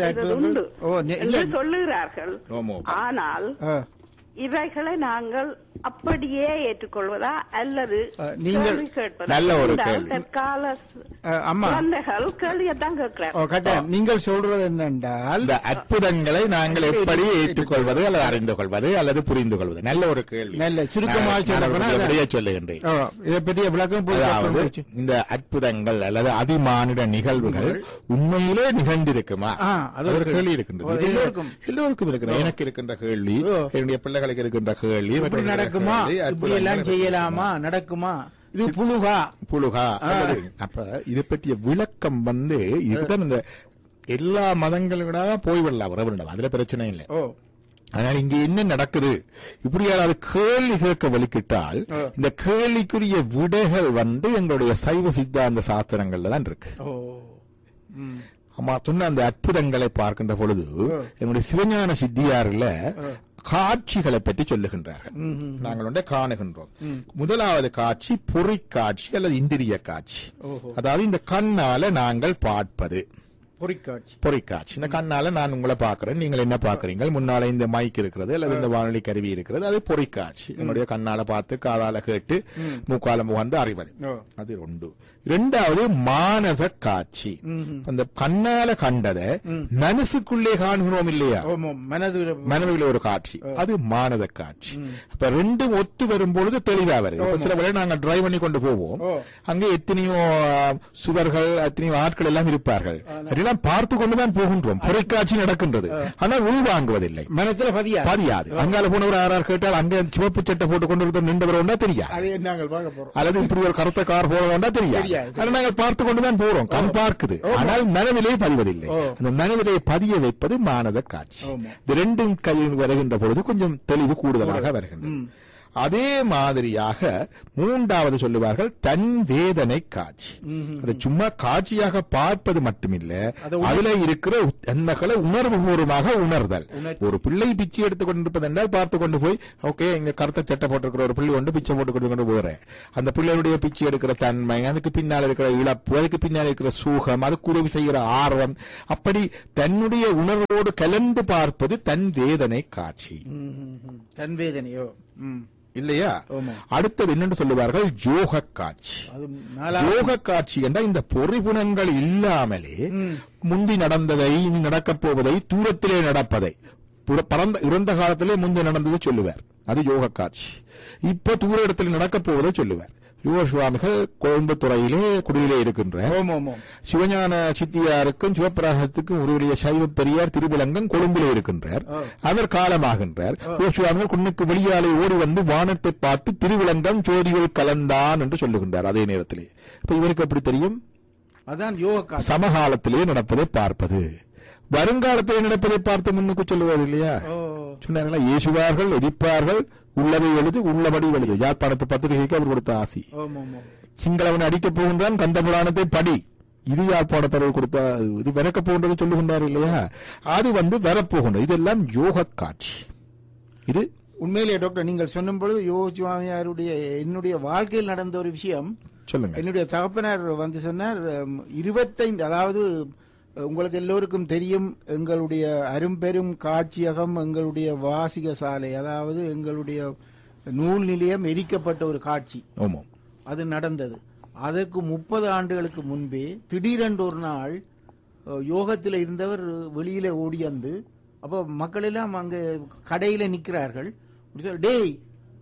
சொல்லுகிறார்கள். ஆனால் இவைகளை நாங்கள் அப்படியே ஏற்றுக்கொள்வதா அல்லது நீங்கள் நல்ல ஒரு கேள்வி. தற்கால அம்மா குழந்தைகள் கேள்வியத்தான் கேட்கிறாங்க. நீங்கள் சொல்றது என்னென்றால் இந்த அற்புதங்களை நாங்கள் எப்படி ஏற்றுக்கொள்வது அல்லது அறிந்து கொள்வது அல்லது புரிந்து கொள்வது? நல்ல ஒரு கேள்வி. நல்ல சுருக்கமாக சொல்லுகின்றேன். இதை பற்றிய விளக்கம். இந்த அற்புதங்கள் அல்லது அதிமானிட நிகழ்வுகள் உண்மையிலே நிகழ்ந்திருக்குமா? அது ஒரு கேள்வி இருக்கின்றது. எல்லோருக்கும் இருக்கிற, எனக்கு இருக்கின்ற கேள்வி, என்னுடைய பிள்ளைகளுக்கு இருக்கின்ற கேள்வி, நடக்குமா, இப்படி எல்லாம் செய்யலாமா, நடக்குமா, இது புழுகா. அப்ப இதை பற்றிய விளக்கம் இதுதான் இந்த எல்லா மதங்களோட போய்விடலாம், உறவிடம், அதுல பிரச்சனை இல்லை. ஆனால் இங்க என்ன நடக்குது, இப்படி யாராவது கேள்வி கேட்க வலிக்கிட்டால் இந்த கேள்விக்குரிய விடைகள் எங்களுடைய சைவ சித்தாந்த சாஸ்திரங்கள்ல தான் இருக்கு. அம்மா சொன்ன அந்த அற்புதங்களை பார்க்கின்ற பொழுது என்னுடைய சிவஞான சித்தியார்ல காட்சிகளை பற்றி சொல்லுகின்றார்கள். நாங்கள் காணுகின்றோம். முதலாவது காட்சி பொறிக்காட்சி அல்லது இந்திரிய காட்சி. அதாவது இந்த கண்ணால நாங்கள் பார்ப்பது பொறிக்காட்சி. இந்த கண்ணால நான் உங்களை பாக்குறேன், நீங்கள் என்ன பாக்குறீங்க, முன்னால இந்த மைக் இருக்கிறது அல்லது இந்த வானொலி கருவி இருக்கிறது, அது பொறிக்காட்சி. என்னுடைய கண்ணால பார்த்து காதால கேட்டு மூக்கால முகந்து அறிவது, அது ஒன்று. இரண்டாவது மானச காட்சி. அந்த கண்ணால கண்டதை மனசுக்குள்ளே காண்கிறோம் இல்லையா, மனதுல ஒரு காட்சி, அது மானத காட்சி. அப்ப ரெண்டும் ஒத்து வரும்பொழுது தெளிவா வருது. சில வேளை நாங்கள் டிரைவ் பண்ணி கொண்டு போவோம், அங்கே எத்தனையோ சுவர்கள், எத்தனையோ ஆட்கள் எல்லாம் இருப்பார்கள், அதெல்லாம் பார்த்து கொண்டுதான் போகின்றோம். பொறிக்காட்சி நடக்கின்றது, ஆனால் உள்வாங்குவதில்லை, மனத்துல பதியாது. அங்கால போனவர் யாரார் கேட்டால் அங்க சிவப்பு சட்டை போட்டு கொண்டு நின்றவர் ஒன்றா தெரியாது, அல்லது இப்படி ஒரு கருத்த கார் போக வேண்டா தெரியாது. நாங்கள் பார்த்து கொண்டுதான் போறோம், கண் பார்க்குது, ஆனால் மனதிலே பதிவதில்லை. அந்த மனதிலே பதிய வைப்பது மானத காட்சி. இந்த ரெண்டும் கையில் வருகின்ற பொழுது கொஞ்சம் தெளிவு கூடுதலாக வருகின்றது. அதே மாதிரியாக மூன்றாவது சொல்லுவார்கள் தன் வேதனை காட்சி. அது சும்மா காட்சியாக பார்ப்பது மட்டுமில்ல, அதுல இருக்கிற எண்ணங்களை உணர்வு பூர்வமாக உணர்தல். ஒரு பிள்ளை பிச்சை எடுத்துக் கொண்டிருப்பது என்றால் பார்த்து கொண்டு போய், ஓகே, இங்க கருத்த சட்டை போட்டிருக்கிற ஒரு பிள்ளை கொண்டு பிச்சை போட்டு கொண்டு போறேன், அந்த பிள்ளையுடைய பிச்சை எடுக்கிற தன்மை, அதுக்கு பின்னால் இருக்கிற இழப்பு, அதுக்கு பின்னால் இருக்கிற சூகம், அதுக்கு உதவி செய்கிற ஆர்வம், அப்படி தன்னுடைய உணர்வோடு கலந்து பார்ப்பது தன் வேதனை காட்சி. தன் வேதனையோ இல்லையா? அடுத்தது என்னென்று சொல்லுவார்கள் யோக காட்சி. யோக காட்சி என்றால் இந்த பொறிபுணங்கள் இல்லாமலே முந்தி நடந்ததை, இனி நடக்கப் போவதை, தூரத்திலே நடப்பதை, இறந்த காலத்திலே முந்தி நடந்ததை சொல்லுவார், அது யோக காட்சி. இப்ப தூர இடத்தில் நடக்கப் போவதை சொல்லுவார். யுவ சுவாமிகள் கோயம்புத்துறையிலே குடியிலே இருக்கின்ற சிவஞான சித்தியாருக்கும் சிவபிரகாசத்துக்கும் உருவிய சைவ பெரியார் திருவிலங்கம் கொழும்பிலே இருக்கின்றார். அவர் காலமாகின்றார். யுவ சுவாமிகள் குன்னுக்கு வெளியாலே ஓடி வந்து வானத்தை பார்த்து திருவிலங்கம் ஜோதிகள் கலந்தான் என்று சொல்லுகின்றார். அதே நேரத்திலே இப்ப இவருக்கு எப்படி தெரியும்? அதான் யோக சமகாலத்திலே நடப்பதை பார்ப்பது, வருங்காலத்திலே நடப்பதை பார்த்து முன்னுக்கு சொல்லுவார் இல்லையா? சொன்னார்களா, இயேசுவார்கள் எரிப்பார்கள், உள்ளதை எழுது உள்ளபடி எழுது. யாழ்ப்பாணத்து பத்திரிகைக்கு அவர் கொடுத்த ஆசி. சிங்களவன் அடிக்கப் போகின்றான், கந்த புராணத்தை படி, இது யாழ்ப்பாணத்தவர் கொடுத்த, இது விறக்கப் போகின்றது சொல்லுகின்றார் இல்லையா? அது வரப்போகின்றது. இதெல்லாம் யோக காட்சி. இது உண்மையிலே டாக்டர் நீங்கள் சொன்னும் பொழுது யோசுவாமியாருடைய என்னுடைய வாழ்க்கையில் நடந்த ஒரு விஷயம் சொல்லுங்க. என்னுடைய தகப்பனார் சொன்னார், 25, அதாவது உங்களுக்கு எல்லோருக்கும் தெரியும், எங்களுடைய அரும்பெரும் காட்சியகம், எங்களுடைய வாசிக சாலை, அதாவது எங்களுடைய நூல் நிலையம் எரிக்கப்பட்ட ஒரு காட்சி அது நடந்தது. அதற்கு 30 ஆண்டுகளுக்கு முன்பே திடீரென்று ஒரு நாள் யோகத்தில் இருந்தவர் வெளியில ஓடியந்து, அப்ப மக்கள் எல்லாம் அங்க கடையில நிக்கிறார்கள். டேய்,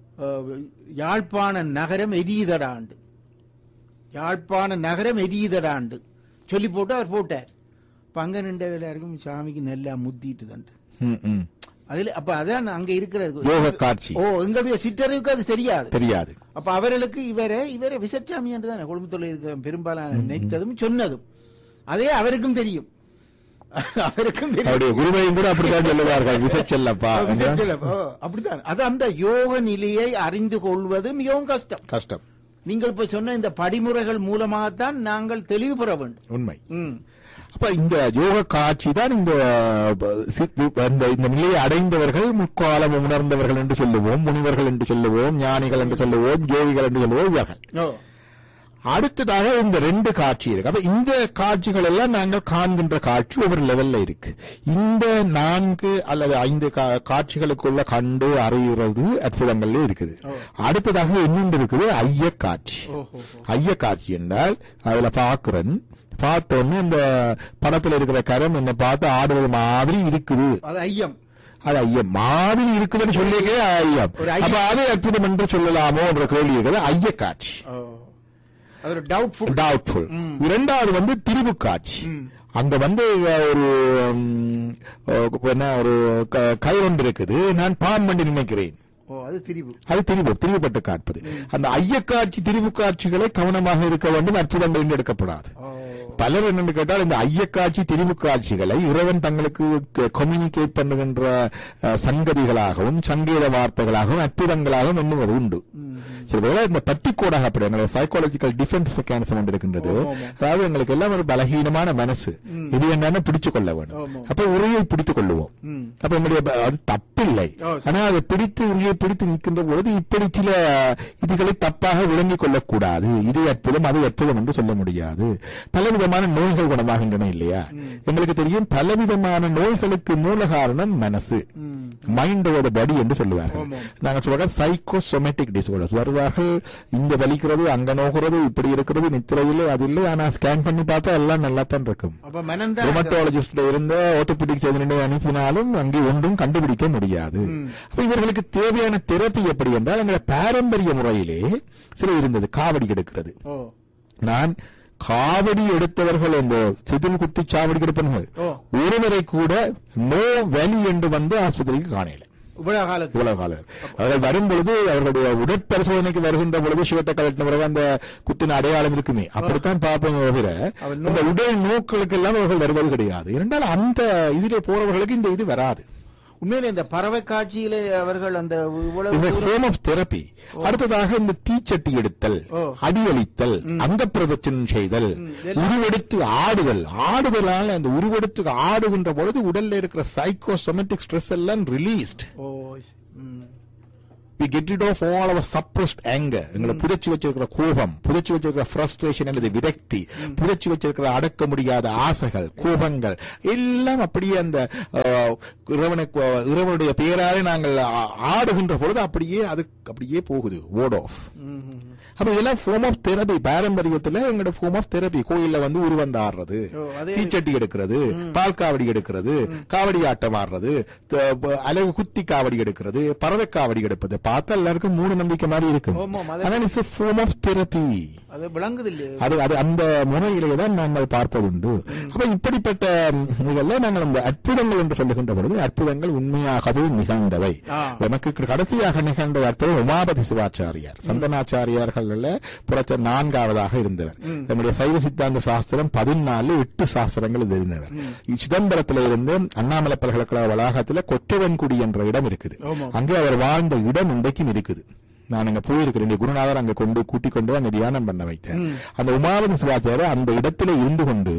யாழ்ப்பாண நகரம் எரியுதடாண்டு, யாழ்ப்பாண நகரம் எரியுதடாண்டு சொல்லி போட்டு அவர் போட்டார். பங்க நின்ற எல்லாருக்கும் சாமிக்கு நல்லா முத்திட்டு தண்டு அதுல. அப்ப அதான் அங்க இருக்கிறது யோக காட்சி. எங்களுடைய சிற்றறிவுக்கு அது தெரியாது. அப்ப அவர்களுக்கு இவரை விசச்சாமி என்றுதான் கொழும்புத்தொழில் இருக்கிற பெரும்பாலான நினைத்ததும் சொன்னதும் அதே அவருக்கும் தெரியும். குருவையும் கூட அப்படித்தான் சொல்லுவார்கள், விசச்செல்லப்பா அப்படித்தான். அது அந்த யோக நிலையை அறிந்து கொள்வது மிகவும் கஷ்டம். நீங்கள் இப்ப சொன்ன இந்த படிமுறைகள் மூலமாகத்தான் நாங்கள் தெளிவு பெற வேண்டும். உண்மை. அப்ப இந்த யோக காட்சி தான் இந்த நிலையை அடைந்தவர்கள், முக்காலம் உணர்ந்தவர்கள் என்று சொல்லுவோம், முனிவர்கள் என்று சொல்லுவோம், ஞானிகள் என்று சொல்லுவோம், யோகிகள் என்று சொல்லுவோம் இவர்கள். அடுத்ததாக இந்த 2 காட்சி இருக்கு. அப்ப இந்த காட்சிகள் எல்லாம் நாங்கள் காண்கின்ற காட்சி ஒவ்வொரு லெவல்ல இருக்கு. இந்த 4 அல்லது 5 காட்சிகளுக்குள்ள கண்டு அறிகிறது அற்புதங்கள்ல இருக்குது. அடுத்ததாக இன்னொன்று இருக்குது ஐய காட்சி. ஐய காட்சி என்றால் அதுல பாக்குறேன், பார்த்தோன்னு இந்த படத்துல இருக்கிற கரம் என்ன பார்த்து ஆடுறது மாதிரி இருக்குது. அது ஐயம் மாதிரி இருக்குதுன்னு சொல்லிக்கே ஐயம். அப்ப அது அற்புதம் என்று சொல்லலாமோ என்ற கேள்வி இருக்கிறது. ஐய காட்சி டவுட்ஃபுல். இரண்டாவது திரிபு காட்சி. அங்க ஒரு கயிறு ஒன்று இருக்குது, நான் பாம் பண்ணி நினைக்கிறேன். அது திரிவுபட்டு காட்பது. அந்த ஐயக்காட்சி திரிவு காட்சிகளை கவனமாக இருக்க வேண்டும், அற்புதங்கள் என்று எடுக்கப்படாது. பலர் என்னன்னு கேட்டால் இந்த ஐயக்காட்சி திரிவு காட்சிகளை இறைவன் தங்களுக்கு கம்யூனிகேட் பண்ணுகின்ற சங்கதிகளாகவும் சங்கீத வார்த்தைகளாகவும் அற்புதங்களாகவும் எண்ணுவது உண்டு. சில வேளை இந்த பட்டிக்கோடாக அப்படி எங்களுக்கு சைக்காலஜிக்கல் டிஃபென்ஸ் மெக்கானிசம் ஒன்று இருக்கின்றது. அதாவது எங்களுக்கு எல்லாம் ஒரு பலகீனமான மனசு, இது என்னன்னு பிடிச்சு கொள்ள வேண்டும். அப்ப உரையை பிடித்துக் கொள்ளுவோம். அப்ப எங்களுடைய அது தப்பில்லை, ஆனா அதை பிடித்து உரையை பிடித்து நிற்கின்ற பொழுது இப்படி சில இதுகளை தப்பாக விளங்கிக் கொள்ளக்கூடாது. இது அற்புதம் அது அற்புதம் என்று சொல்ல முடியாது. பலவிதமான நோய்கள் குணமாகின்றன இல்லையா? எங்களுக்கு தெரியும் பலவிதமான நோய்களுக்கு மூல காரணம் மனசு, மைண்ட் ஓவர் பாடி என்று சொல்லுவார்கள். நாங்கள் சொல்ற சைக்கோசோமேட்டிக் டிசார்டர்ஸ் வருவார்கள். இந்த வலிக்கிறது, அங்க நோகிறது, இப்படி இருக்கிறது, நித்திரையில் அது இல்லை, ஆனா ஸ்கேன் பண்ணி பார்த்தா எல்லாம் நல்லா தான் இருக்கும். ரோமட்டாலஜிஸ்ட் இருந்த ஆர்த்தோபெடிக் சர்ஜனை அனுப்பினாலும் அங்கே ஒன்றும் கண்டுபிடிக்க முடியாது. அப்ப இவர்களுக்கு தேவையான தெரப்பி எப்படி என்றால் எங்களை பாரம்பரிய முறையிலே சில இருந்தது. காவடி எடுக்கிறது. நான் காவடி எடுத்தவர்கள் என்ற சிதில் குத்தி சாவடி எடுப்பவர்கள் ஒருவரை கூட நோ வலி என்று ஆஸ்பத்திரிக்கு காணல. இவ்வளவு காலம் அவர்கள் வரும் பொழுது அவர்களுடைய உடற்பரிசோதனைக்கு வருகின்ற பொழுது ஷர்ட்டை கலட்டின பிறகு அந்த குத்தின அடையாளம் இருக்குமே, அப்படித்தான் பார்ப்போம். தவிர இந்த உடல் நோக்களுக்கு எல்லாம் அவர்கள் வருவது கிடையாது. இரண்டால் அந்த இதிலே போறவர்களுக்கு இந்த இது வராது. உண்மையிலே இந்த பறவை காட்சியில அவர்கள் அந்த தெரப்பி. அடுத்ததாக இந்த தீச்சட்டி எடுத்தல், அடியளித்தல், அங்க பிரதட்சணம் செய்தல், உருவெடுத்து ஆடுதலால் அந்த உருவெடுத்து ஆடுகின்ற பொழுது உடல்ல இருக்கிற சைக்கோசோமேட்டிக் ஸ்ட்ரெஸ் எல்லாம் released. We get rid of all our suppressed anger. எங்களை புதைச்சு வச்சிருக்கிற கோபம், புதைச்சு வச்சிருக்கிற frustration அல்லது விரக்தி, புதைச்சு வச்சிருக்கிற அடக்க முடியாத ஆசைகள், கோபங்கள் எல்லாம் அப்படியே அந்த இறைவனுடைய பெயராலே நாங்கள் ஆடுகின்ற பொழுது அப்படியே போகுது, word off. அப்ப இதெல்லாம் ஃபார்ம் ஆஃப் தெரபி. பாரம்பரியத்துல எங்களோட ஃபார்ம் ஆஃப் தெரபி. கோயில்ல உருவந்த ஆடுறது, தீச்சட்டி எடுக்கிறது, பால் காவடி எடுக்கிறது, காவடி ஆட்டம் ஆடுறது, அலகு குத்தி காவடி எடுக்கிறது, பறவை காவடி எடுப்பது பார்த்தா எல்லாருக்கும் மூட நம்பிக்கை மாதிரி இருக்கும். Form of therapy. அது அந்த முறையிலே தான் நாங்கள் பார்ப்பதுண்டு. அப்ப இப்படிப்பட்ட நாங்கள் அந்த அற்புதங்கள் என்று சொல்லுகின்ற பொழுது அற்புதங்கள் உண்மையாகவே நிகழ்ந்தவை. எனக்கு கடைசியாக நிகழ்ந்த அற்புதம் உமாபதி சிவாச்சாரியார், சந்தனாச்சாரியார்கள் புரட்ச 4வது இருந்தவர். நம்முடைய சைவ சித்தாந்த சாஸ்திரம் 14 சாஸ்திரங்கள் தெரிந்தவர். சிதம்பரத்தில் இருந்து அண்ணாமலை பல்கலைக்கழக வளாகத்தில் கொற்றவன்குடி என்ற இடம் இருக்குது. அங்கே அவர் வாழ்ந்த இடம் இன்றைக்கும் இருக்குது. நான் அங்க போயிருக்கிறேன். குருநாதர் அங்க கூட்டிக் கொண்டு அங்க தியானம் பண்ண வைத்தேன். அந்த உமாபதி சிவாச்சாரியர் அந்த இடத்துல இருந்து கொண்டு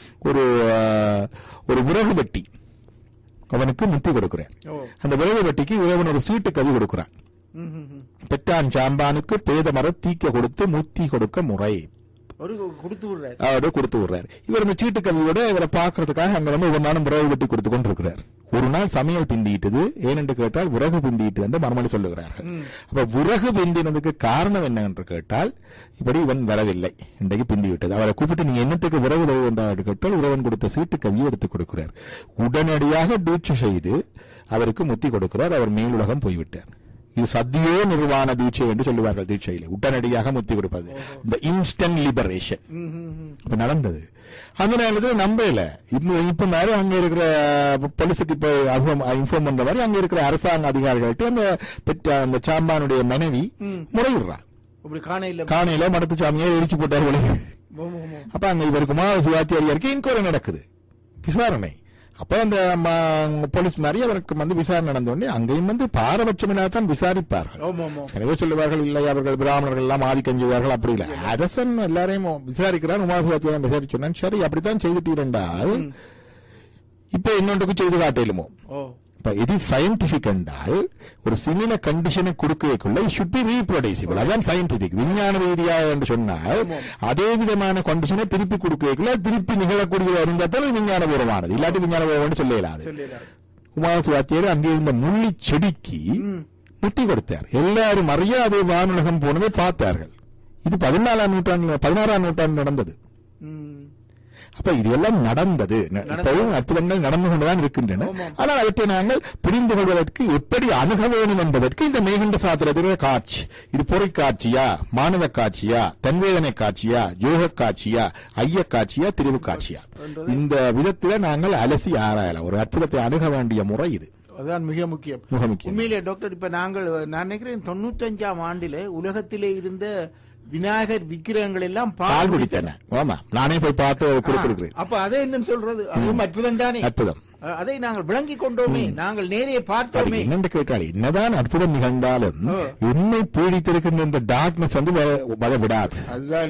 ஒரு விறகு வெட்டி அவனுக்கு முத்தி கொடுக்கிறார். அந்த விறகு வெட்டிக்கு இறைவன் ஒரு சீட்டு கவி கொடுக்கிறான். பெற்றான் சாம்பானுக்கு பேதமர தீக்க கொடுத்து முத்தி கொடுக்க முறை கொடுத்து விடுறாரு. இவர் இந்த சீட்டு கவியோட இவரை பாக்குறதுக்காக அங்க ஒவ்வொரு நாளும் விறகு வெட்டி கொடுத்து கொண்டு இருக்கிறார். ஒரு நாள் சமையல் பிந்திட்டது, ஏனென்று கேட்டால் விறகு பிந்திட்டு என்று மறுமொழி சொல்லுகிறார்கள். அப்ப விறகு பிந்தினதுக்கு காரணம் என்ன என்று கேட்டால் இப்படி இவன் வரவில்லை, இன்றைக்கு பிந்தி விட்டது. அவரை கூப்பிட்டு நீங்க என்னத்துக்கு விறகு என்று கேட்டால் இறைவன் கொடுத்த சீட்டு கவியை எடுத்துக் கொடுக்கிறார். உடனடியாக தீட்சை செய்து அவருக்கு முத்தி கொடுக்கிறார். அவர் மேலுலகம் போய்விட்டார். இது சத்தியோ நிர்வாண தீட்சை என்று சொல்லுவார்கள். தீட்சையில உடனடியாக முத்தி கொடுப்பது, இந்த இன்ஸ்டன்ட் லிபரேஷன் நடந்தது. அந்த நேரத்தில் நம்பல. இப்ப மாதிரி அங்க இருக்கிற போலீஸுக்கு இப்ப இன்ஃபார்ம் பண்ற மாதிரி அங்க இருக்கிற அரசாங்க அதிகாரிகள்கிட்ட அந்த சாம்பானுடைய மனைவி முறையிடுறா. காணையில மடத்து சாமியை எரிச்சு போட்டார். அப்ப அங்க இவர் குமார சிவாச்சாரியாருக்கு இன்கொயரி நடக்குது, விசாரணை. அப்ப அந்த போலீஸ் மாதிரி அவருக்கு விசாரணை நடந்த உடனே அங்கேயும் பாரபட்சமில்லாதான் விசாரிப்பார்கள். எனவே சொல்லுவார்கள் இல்லை அவர்கள் பிராமணர்கள் எல்லாம் ஆதிக்கம் செய்தார்கள், அப்படி இல்லை. அரசன் எல்லாரையும் விசாரிக்கிறார். உமாசுவாத்தியம் விசாரிச்சோன்னா சரி அப்படித்தான் செய்துட்டீர்கள். இப்ப இன்னொன்றுக்கு செய்து காட்டிலுமோ இப்ப இது சயின்டிபிக் என்றால் ஒரு சிமில கண்டிஷனை கொடுக்கக்குள்ள should be reproducible. அதான் சயின்டிபிக். விஞ்ஞான ரீதியாக என்று சொன்னால் அதே விதமான கண்டிஷனை திருப்பி கொடுக்கக்குள்ள திருப்பி நிகழக்கூடிய இருந்தால் விஞ்ஞானபூர்வமானது. இல்லாட்டி விஞ்ஞானபூர்வம் சொல்ல இயலாது. உமாசுவாத்தியர் அங்கே இருந்த முள்ளி செடிக்கு முட்டி கொடுத்தார். எல்லாரும் அறியாத வானுலகம் போனதை பார்த்தார்கள். இது 16ஆம் நூற்றாண்டு நடந்தது. அப்ப இது எல்லாம் நடந்தது. இப்பவும் அற்புதங்கள் நடந்து கொண்டுதான் இருக்கின்றன. ஆனால் அவற்றை நாங்கள் புரிந்து கொள்வதற்கு எப்படி அணுக வேண்டும் என்பதற்கு இந்த மேகண்ட சாத்திரத்திலே காட்சி, இது பொறை காட்சியா, மானத காட்சியா, தன்வேதனை காட்சியா, யோக காட்சியா, ஐய காட்சியா, திரிவு காட்சியா, இந்த விதத்தில நாங்கள் அலசி ஆராயலாம். ஒரு அற்புதத்தை அணுக வேண்டிய முறை இது. அதுதான் மிக முக்கியம். உண்மையிலே டாக்டர், இப்ப நான் நினைக்கிறேன் 95ஆம் ஆண்டிலே உலகத்திலே இருந்த விநாயகர் விக்கிரகங்கள் எல்லாம் பால் குடித்தன. ஆமா, நானே போய் பார்த்து கொடுத்திருக்கிறேன். அப்ப அதை என்னன்னு சொல்றது, அதுவும் அற்புதம் தானே. அற்புதம். அதை நாங்கள் விளங்கி கொண்டோமே, நாங்கள் நேரே பார்த்தோமே. என்னென்று கேட்டால் என்னதான் அற்புதம் நிகழ்ந்தாலும் என்னை பீடித்திருக்கின்ற இந்த டார்க்னஸ் வர விடாது.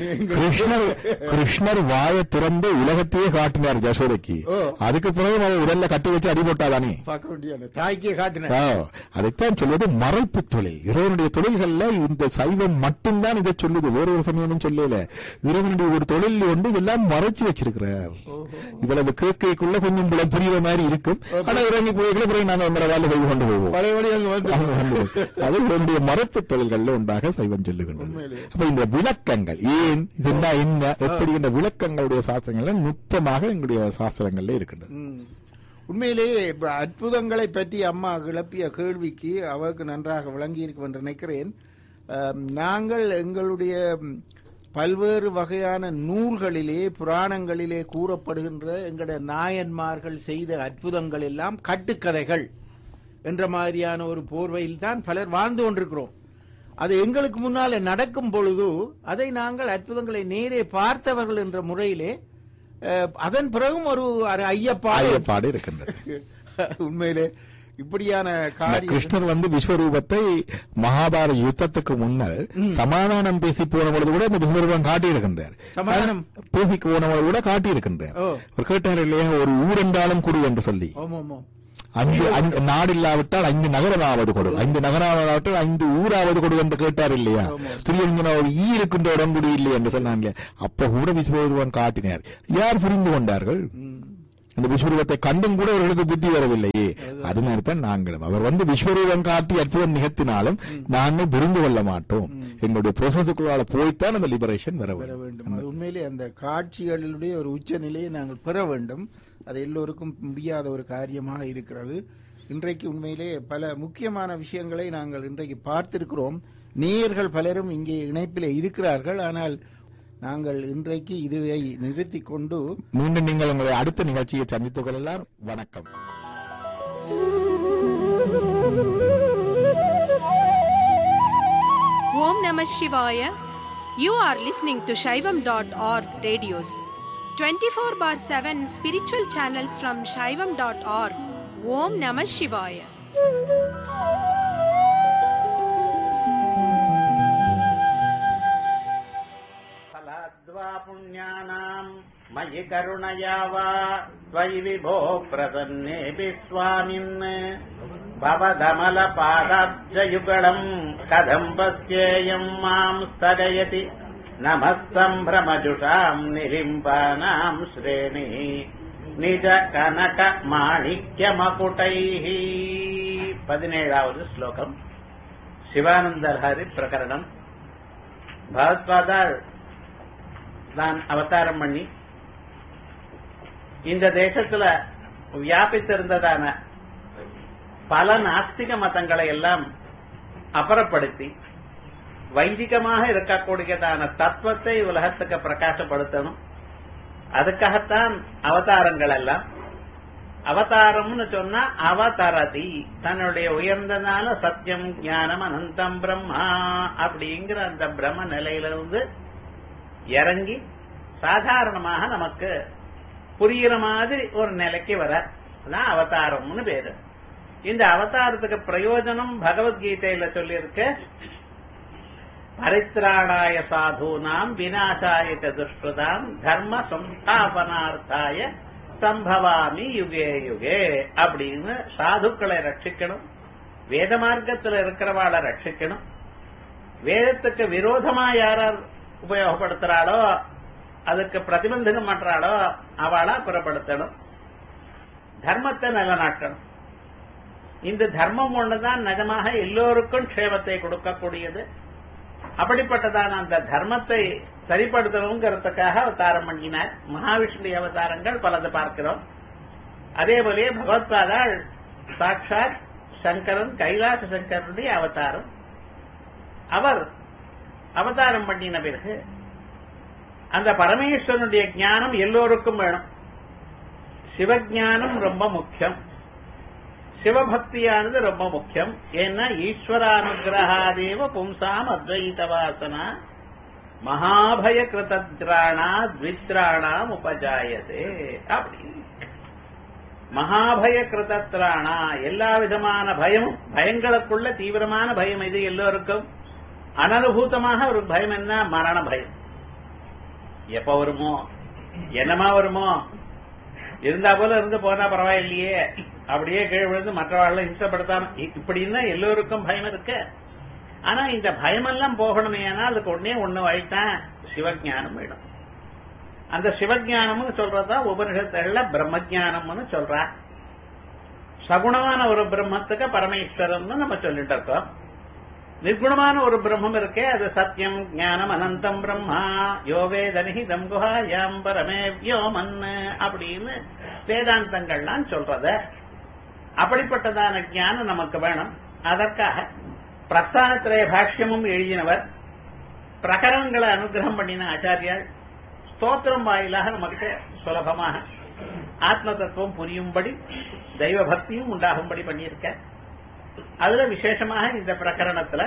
கிருஷ்ணர் வாயை திறந்து உலகத்தையே காட்டினார் யசோதைக்கு. அதுக்கு பிறகு அவரை உடல்ல கட்டி வச்சு அடிபட்டாதானே தாய்க்கே காட்டினார். அதைத்தான் சொல்வது மறைப்பு தொழில். இறைவனுடைய தொழில்கள்ல இந்த சைவம் மட்டும்தான் இதை சொல்லுது, வேற ஒரு சமயமும் சொல்லல. இறைவனுடைய ஒரு தொழில் ஒன்று எல்லாம் மறைச்சு வச்சிருக்கிறார். இவ்வளவு கேட்கைக்குள்ள கொஞ்சம் புரியுற மாதிரி இருக்கும். ஆனா இறங்கி போய்களை நாங்கள் எங்களை வேலை செய்து கொண்டு போவோம். அது என்னுடைய மரப்பு தொழில்கள்ல ஒன்றாக சைவம் சொல்லுகின்றது. அப்ப இந்த விளக்கங்கள் ஏன் இதென்ன என்ன எப்படி என்ற விளக்கங்களுடைய சாஸ்திரங்கள்ல நுட்பமாக எங்களுடைய சாஸ்திரங்கள்ல இருக்கின்றது. உண்மையிலேயே அற்புதங்களை பற்றி அம்மா கிளப்பிய கேள்விக்கு அவருக்கு நன்றாக விளங்கி இருக்கும் என்று நினைக்கிறேன். நாங்கள் எங்களுடைய பல்வேறு வகையான நூல்களிலே புராணங்களிலே கூறப்படுகின்ற எங்களுடைய நாயன்மார்கள் செய்த அற்புதங்கள் எல்லாம் கட்டுக்கதைகள் என்ற மாதிரியான ஒரு போர்வையில் தான் பலர் வாழ்ந்து கொண்டிருக்கிறோம். அது எங்களுக்கு முன்னாலே நடக்கும் பொழுது அதை நாங்கள் அற்புதங்களை நேரே பார்த்தவர்கள் என்ற முறையிலே அதன் பிறகும் ஒரு ஐயப்பாடு இருக்கின்றது. உண்மையிலே இப்படியான காரியம். கிருஷ்ணர் விஸ்வரூபத்தை மகாபாரத யுத்தத்துக்கு முன்னர் சமாதானம் பேசி போன பொழுது கூட இந்த விஸ்வரூபம் காட்டியிருக்கின்றார். சமாதானம் பேசி போன பொழுது கூட காட்டியிருக்கின்றார். ஒரு கேட்டார் இல்லையா, ஒரு ஊரென்றாலும் கொடு என்று சொல்லி. 5 நாடு இல்லாவிட்டால் 5 நகரமாவது கொடு, 5 நகரமாவதாவிட்டால் 5 ஊராவது கொடு என்று கேட்டார் இல்லையா. துரியங்கன ஒரு இருக்கின்ற இடம் கூட இல்லை என்று சொன்னாங்க. அப்ப கூட விஸ்வரூபம் காட்டினார். யார் புரிந்து கொண்டார்கள்? இந்த விஸ்வரூபத்தை கண்டும் கூட அவர்களுக்கு புத்தி வரவில்லையே. அது மாதிரிதான் நாங்களும் அவர் விஸ்வரூபம் காட்டி அற்புதம் நிகழ்த்தினாலும் நாங்கள் புரிந்து கொள்ள மாட்டோம். எங்களுடைய ப்ரோசஸுக்குள்ளால போய்த்தான் அந்த லிபரேஷன் வர வேண்டும். உண்மையிலே அந்த காட்சிகளுடைய ஒரு உச்ச நிலையை நாங்கள் பெற வேண்டும். அது எல்லோருக்கும் முடியாத ஒரு காரியமாக இருக்கிறது. இன்றைக்கு உண்மையிலே பல முக்கியமான விஷயங்களை நாங்கள் இன்றைக்கு பார்த்திருக்கிறோம். நேயர்கள் பலரும் இங்கே இணைப்பிலே இருக்கிறார்கள். ஆனால் நாங்கள் இன்றைக்கு இதுவை நிறுத்திக் கொண்டு மீண்டும் நீங்கள் உங்களை அடுத்த நிகழ்ச்சியை சந்தித்துக் கொள்ளலாம். வணக்கம். Om Namah Shivaya. You are listening to Shaivam.org radios. 24/7 spiritual channels from Shaivam.org. Om Namah Shivaya. पुण्यानाम् मयि करुणया वा त्वयि विभो प्रसन्नेऽपि स्वामिन् भवदमलपादाब्जयुगलम् कथम् पश्येयम् माम् स्थगयति नमः सम्भ्रमजुषाम् निलिम्बानाम् श्रेणिः निज कनक माणिक्यमकुटैः 17வது श्लोकम् சிவானந்தலஹரி பிரகரணம். பகவத்பாதால் தான் அவதாரம் பண்ணி இந்த தேசத்துல வியாபித்திருந்ததான பல நாஸ்திக மதங்களை எல்லாம் அப்புறப்படுத்தி வைதிகமாக இருக்கக்கூடியதான தத்துவத்தை உலகத்துக்கு பிரகாசப்படுத்தணும். அதுக்காகத்தான் அவதாரங்கள் எல்லாம். அவதாரம்னு சொன்னா அவதாரதி, தன்னுடைய உயர்ந்தனால சத்தியம் ஞானம் அனந்தம் பிரம்மா அப்படிங்கிற அந்த பிரம்ம நிலையிலிருந்து இறங்கி சாதாரணமாக நமக்கு புரிகிற மாதிரி ஒரு நிலைக்கு வர அவதாரம்னு பேரு. இந்த அவதாரத்துக்கு பிரயோஜனம் பகவத்கீதையில சொல்லியிருக்க, பரித்ராணாய சாதூனாம் விநாசாய துஷ்கிருதாம் தர்ம சம்ஸ்தாபனார்த்தாய முக்தம் பவாமி யுகே யுகே அப்படின்னு சாதுக்களை ரட்சிக்கணும், வேத மார்க்கத்தில் இருக்கிறவாளை ரட்சிக்கணும், வேதத்துக்கு விரோதமா யாரார் உபயோகப்படுத்துறாளோ அதுக்கு பிரதிபந்தகம் பண்றாளோ அவளா புறப்படுத்தணும், தர்மத்தை நிலநாட்டணும். இந்த தர்மம் ஒண்ணுதான் நிஜமாக எல்லோருக்கும் க்ஷேமத்தை கொடுக்கக்கூடியது. அப்படிப்பட்டதான அந்த தர்மத்தை சரிப்படுத்தணுங்கிறதுக்காக அவதாரம் பண்ணினார். மகாவிஷ்ணு அவதாரங்கள் பலது பார்க்கிறோம். அதே போலயே பகவத்பாதாள் சாட்சாத் சங்கரன், கைலாச சங்கரனுடைய அவதாரம். அவர் அவதாரம் பண்ணின பிறகு அந்த பரமேஸ்வரனுடைய ஞானம் எல்லோருக்கும் வேணும். சிவஞானம் ரொம்ப முக்கியம், சிவபக்தியானது ரொம்ப முக்கியம். ஏன்னா ஈஸ்வரானுகிரகாதேவ பும்சாம் அத்வைத வாசனா மகாபய கிருதத்ராணா த்வித்ராணாம் உபஜாயதே அப்படின்னு. மகாபய கிருதத்ராணா எல்லா விதமான பயமும், பயங்களுக்குள்ள தீவிரமான பயம் இது எல்லோருக்கும். அனனுபூதமாக ஒரு பயம் என்ன? மரண பயம். எப்ப வருமோ, என்னமா வருமோ, இருந்தா போல இருந்து போனா பரவாயில்லையே, அப்படியே கீழ் விழுந்து மற்றவாழ்ல இஷ்டப்படுத்தாம, இப்படின்னா எல்லோருக்கும் பயம் இருக்கு. ஆனா இந்த பயமெல்லாம் போகணுமே, ஆனால் அதுக்கு உடனே ஒண்ணு வழித்தான், சிவஞானம் வேணும். அந்த சிவஞானம்னு சொல்றதா உபனிஷத்துல பிரம்மஜானம்னு சொல்றா. சகுணமான ஒரு பிரம்மத்துக்கு பரமேஸ்வரன் நம்ம சொல்லிட்டு இருக்கோம். நிர்குணமான ஒரு பிரம்மம் இருக்கே, அது சத்தியம் ஞானம் அனந்தம் பிரம்மா யோவேதனிஹிதம் குஹாயாம் பரமே வியோமன் அப்படின்னு வேதாந்தங்கள்லாம் சொல்றத. அப்படிப்பட்டதான ஞானம் நமக்கு வேணும். அதற்காக பிரஸ்தானத்திலே பாஷ்யமும் எழுதினவர், பிரகரணங்களை அனுகிரகம் பண்ணின ஆச்சாரியால் ஸ்தோத்திரம் வாயிலாக நமக்கு சுலபமாக ஆத்ம தத்துவம் புரியும்படி தெய்வ பக்தியும் உண்டாகும்படி பண்ணியிருக்க. அதுல விசேஷமாக இந்த பிரகரணத்துல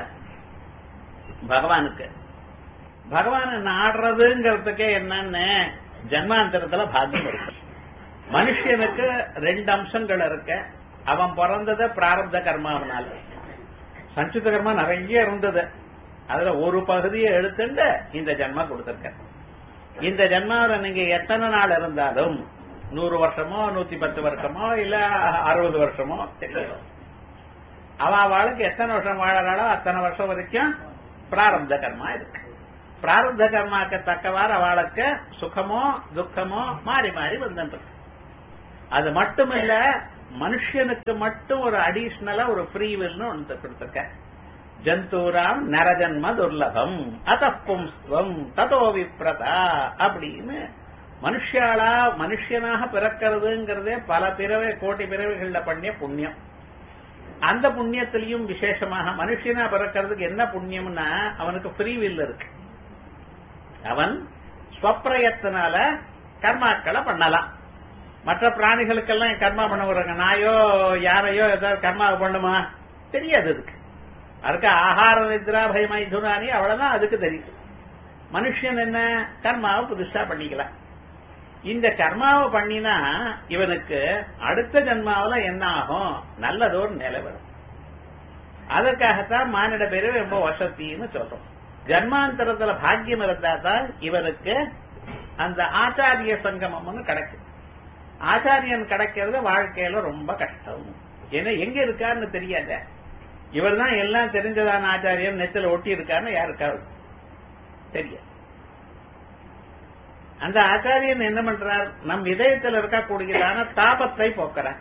பகவானை நாடுறதுங்கிறதுக்கே என்னன்னு ஜன்மாந்தரத்துல பாக்கியம் இருக்கு. மனுஷனுக்கு ரெண்டு அம்சங்கள் இருக்க. அவன் பிறந்தது பிராரப்த கர்மாவனால. சஞ்சித கர்மா நிறைய இருந்தது, அதுல ஒரு பகுதியை எடுத்துட்டு இந்த ஜன்மா கொடுத்திருக்க. இந்த ஜன்மாவில நீங்க எத்தனை நாள் இருந்தாலும் 100 வருஷமோ 110 வருஷமோ இல்ல 60 வருஷமோ தெரியும். அவளுக்கு எத்தனை வருஷம் வாழறாளோ அத்தனை வருஷம் வரைக்கும் பிராரப்த கர்மா இருக்கு. பிராரப்த கர்மாக்கு தக்கவாறு அவளுக்கு சுகமோ துக்கமோ மாறி மாறி வந்துருக்கு. அது மட்டும் இல்ல, மனுஷனுக்கு மட்டும் ஒரு அடிஷனலா ஒரு ஃப்ரீவில்னு ஒன்று கொடுத்திருக்க. ஜந்தூராம் நரஜன்ம துர்லபம் அதப்பும்ஸ்வம் ததோ விப்ரதா அப்படின்னு மனுஷனாக பிறக்கிறதுங்கிறதே பல பிறவை கோடி பிறவைகள்ல பண்ணிய புண்ணியம். அந்த புண்ணியத்திலையும் விசேஷமாக மனுஷனா பிறக்கிறதுக்கு என்ன புண்ணியம்னா அவனுக்கு ஃப்ரீவில் இருக்கு. அவன் ஸ்வப்பிரயத்தினால கர்மாக்களை பண்ணலாம். மற்ற பிராணிகளுக்கெல்லாம் கர்மா பண்ண விடுறாங்க. நாயோ யாரையோ ஏதாவது கர்மா பண்ணுமா தெரியாது. அதுக்கு அதுக்கு ஆகார நித்ரா பயமைதுனானி அவ்வளவுதான் அதுக்கு தெரியும். மனுஷன் என்ன கர்மாவை புதுசா பண்ணிக்கலாம். இந்த கர்மாவை பண்ணினா இவனுக்கு அடுத்த ஜன்மாவில என்ன ஆகும்? நல்லதோர் நிலை வரும். அதற்காகத்தான் மானிட பேரு ரொம்ப வசத்தின்னு சொல்றோம். ஜன்மாந்தரத்துல பாக்கியம் இருந்தா தான் இவனுக்கு அந்த ஆச்சாரிய சங்கமம்னு கிடைக்கும். ஆச்சாரியன் கிடைக்கிறது வாழ்க்கையில ரொம்ப கஷ்டம். ஏன்னா எங்க இருக்காருன்னு தெரியாத. இவர் தான் எல்லாம் தெரிஞ்சதான ஆச்சாரியன் நெத்தில ஒட்டி இருக்காருன்னு யாருக்காவது தெரியாது. அந்த ஆச்சாரியன் என்ன பண்றார்? நம் இதயத்தில் இருக்கக்கூடியதான தாபத்தை போக்குறார்.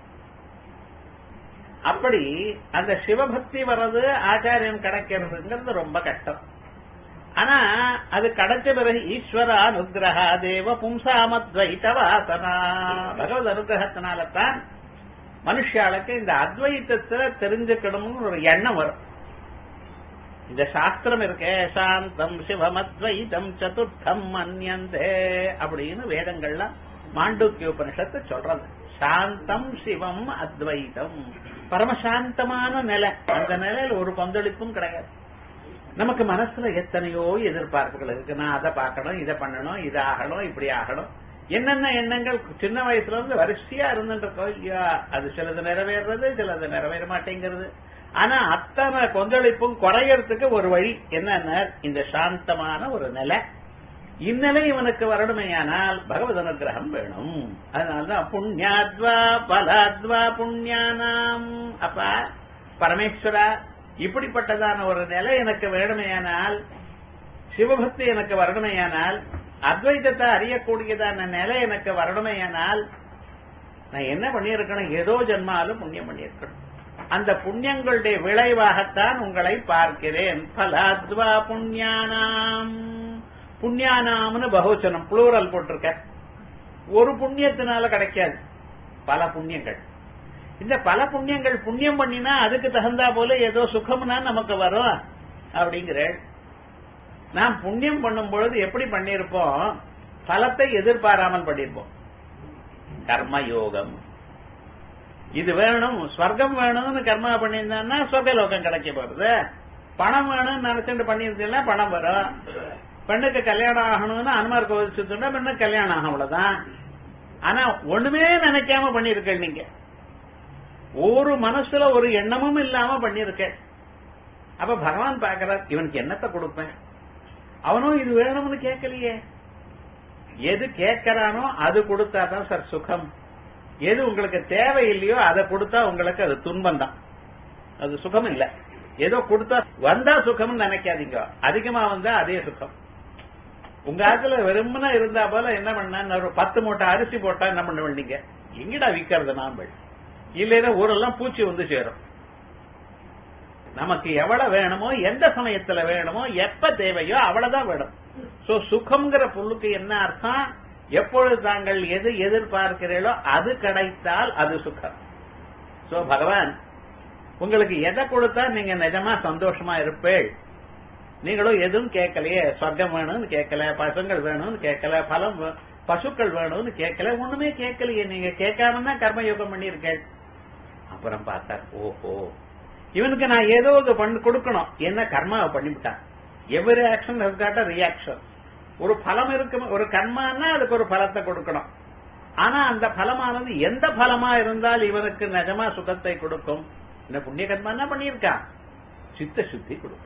அப்படி அந்த சிவபக்தி வர்றது ஆச்சாரியன் கிடைக்கிறதுங்கிறது ரொம்ப கஷ்டம். ஆனா அது கிடைச்ச பிறகு ஈஸ்வர அனுகிரகா தேவ பும்சாமத்வைத வாசனா, பகவத் அனுகிரகத்தினால்தான் மனுஷாளுக்கு இந்த அத்வைத்தத்தை தெரிஞ்சுக்கணும்னு ஒரு எண்ணம் வரும். இந்த சாஸ்திரம் இருக்கே, சாந்தம் சிவமத்வைதம் சதுர்த்தம் மன்யந்தே அப்படின்னு வேதங்கள்லாம் மாண்டூக்கிய உபனிஷத்து சொல்றது. சாந்தம் சிவம் அத்வைதம், பரமசாந்தமான நிலை. அந்த நிலையில் ஒரு பங்களிப்பும் கிடையாது. நமக்கு மனசுல எத்தனையோ எதிர்பார்ப்புகள் இருக்கு. நான் அதை பார்க்கணும், இதை பண்ணணும், இது ஆகணும், இப்படி ஆகணும், என்னென்ன எண்ணங்கள் சின்ன வயசுல இருந்து வரிசையா இருந்துருக்கோம் இல்லையா? அது சிலது நிறைவேறது, சிலது நிறைவேற மாட்டேங்கிறது. ஆனா அத்தனை கொந்தளிப்பும் குறையறதுக்கு ஒரு வழி என்னன்னா இந்த சாந்தமான ஒரு நிலை. இந்நிலை இவனுக்கு வரணுமேயானால் பகவத் அனுகிரகம் வேணும். அதனால்தான் புண்ணியாத்வா பலாத்வா புண்ணியானாம். அப்பா பரமேஸ்வரா, இப்படிப்பட்டதான ஒரு நிலை எனக்கு வேணுமேயானால், சிவபக்தி எனக்கு வரணுமேயானால், அத்வைதத்தை அறியக்கூடியதான நிலை எனக்கு வரணுமேயானால் நான் என்ன பண்ணியிருக்கணும்? ஏதோ ஜன்மாலும் புண்ணியம் பண்ணியிருக்கணும். அந்த புண்ணியங்களுடைய விளைவாகத்தான் உங்களை பார்க்கிறேன். பலாத்வா புண்ணியானாம். புண்ணியானாம்னு பகுவச்சனம் புளூரல் போட்டிருக்க. ஒரு புண்ணியத்தினால கிடைக்காது, பல புண்ணியங்கள். இந்த பல புண்ணியங்கள் புண்ணியம் பண்ணினா அதுக்கு தகுந்தா போல ஏதோ சுகம்னா நமக்கு வரும் அப்படிங்கிற. நாம் புண்ணியம் பண்ணும் பொழுது எப்படி பண்ணிருப்போம்? பலத்தை எதிர்பாராமல் பண்ணிருப்போம். கர்மயோகம் இது வேணும், ஸ்வர்க்கம் வேணும்னு கர்மா பண்ணியிருந்தான்னா சொர்க்கலோகம் கிடைக்க போறது. பணம் வேணும்னு நினைச்சுட்டு பண்ணியிருந்தீங்கன்னா பணம் வரும். பெண்ணுக்கு கல்யாணம் ஆகணும்னு அனுமார் கோவில் சுத்தா பெண்ணுக்கு கல்யாணம் ஆகும், அவ்வளவுதான். ஆனா ஒண்ணுமே நினைக்காம பண்ணிருக்க. நீங்க ஒரு மனசுல ஒரு எண்ணமும் இல்லாம பண்ணிருக்க. அப்ப பகவான் பாக்கிறார், இவனுக்கு என்னத்தை கொடுப்பேன்? அவனும் இது வேணும்னு கேட்கலையே. எது கேட்கிறானோ அது கொடுத்தாதான் சார் சுகம். எது உங்களுக்கு தேவையில்லையோ அதை கொடுத்தா உங்களுக்கு அது துன்பம் தான், அது சுகம் இல்ல. ஏதோ கொடுத்தா வந்தா சுகம்னு நினைக்காதீங்க. அதிகமா வந்தா அதே சுகம். உங்க ஆத்துல வெறுமனா இருந்தா போல என்ன பண்ண, ஒரு 10 மூட்டை அரிசி போட்டா என்ன பண்ண வேண்டிங்க? எங்கடா விக்கிறது நாம்பள்? இல்லைன்னா ஊரெல்லாம் பூச்சி வந்து சேரும். நமக்கு எவ்வளவு வேணுமோ, எந்த சமயத்துல வேணுமோ, எப்ப தேவையோ அவ்வளவுதான் வேணும். சோ சுகம்ங்கிற பொருளுக்கு என்ன அர்த்தம்? எப்பொழுது தாங்கள் எது எதிர்பார்க்கிறீர்களோ அது கிடைத்தால் அது சுகம். சோ பகவான் உங்களுக்கு எதை கொடுத்தா நீங்க நிஜமா சந்தோஷமா இருப்பேள்? நீங்களும் எதுவும் கேட்கலையே. சொர்க்கம் வேணும்னு கேட்கல, பசங்கள் வேணும்னு கேட்கல, பலம் பசுக்கள் வேணும்னு கேட்கல, ஒண்ணுமே கேட்கலையே. நீங்க கேட்காம தான் கர்மயோகம் பண்ணிருக்கேன். அப்புறம் பார்த்தார், ஓஹோ இவனுக்கு நான் ஏதோ கொடுக்கணும். என்ன கர்மாவை பண்ணிவிட்டான். Every action has got a reaction. ஒரு பலம் இருக்கு, ஒரு கர்மான்னா அதுக்கு ஒரு பலத்தை கொடுக்கணும். ஆனா அந்த பலமானது எந்த பலமா இருந்தால் இவனுக்கு நிஜமா சுகத்தை கொடுக்கும்? இந்த புண்ணிய கர்மா என்ன பண்ணியிருக்கான்? சித்த சுத்தி கொடுக்கும்.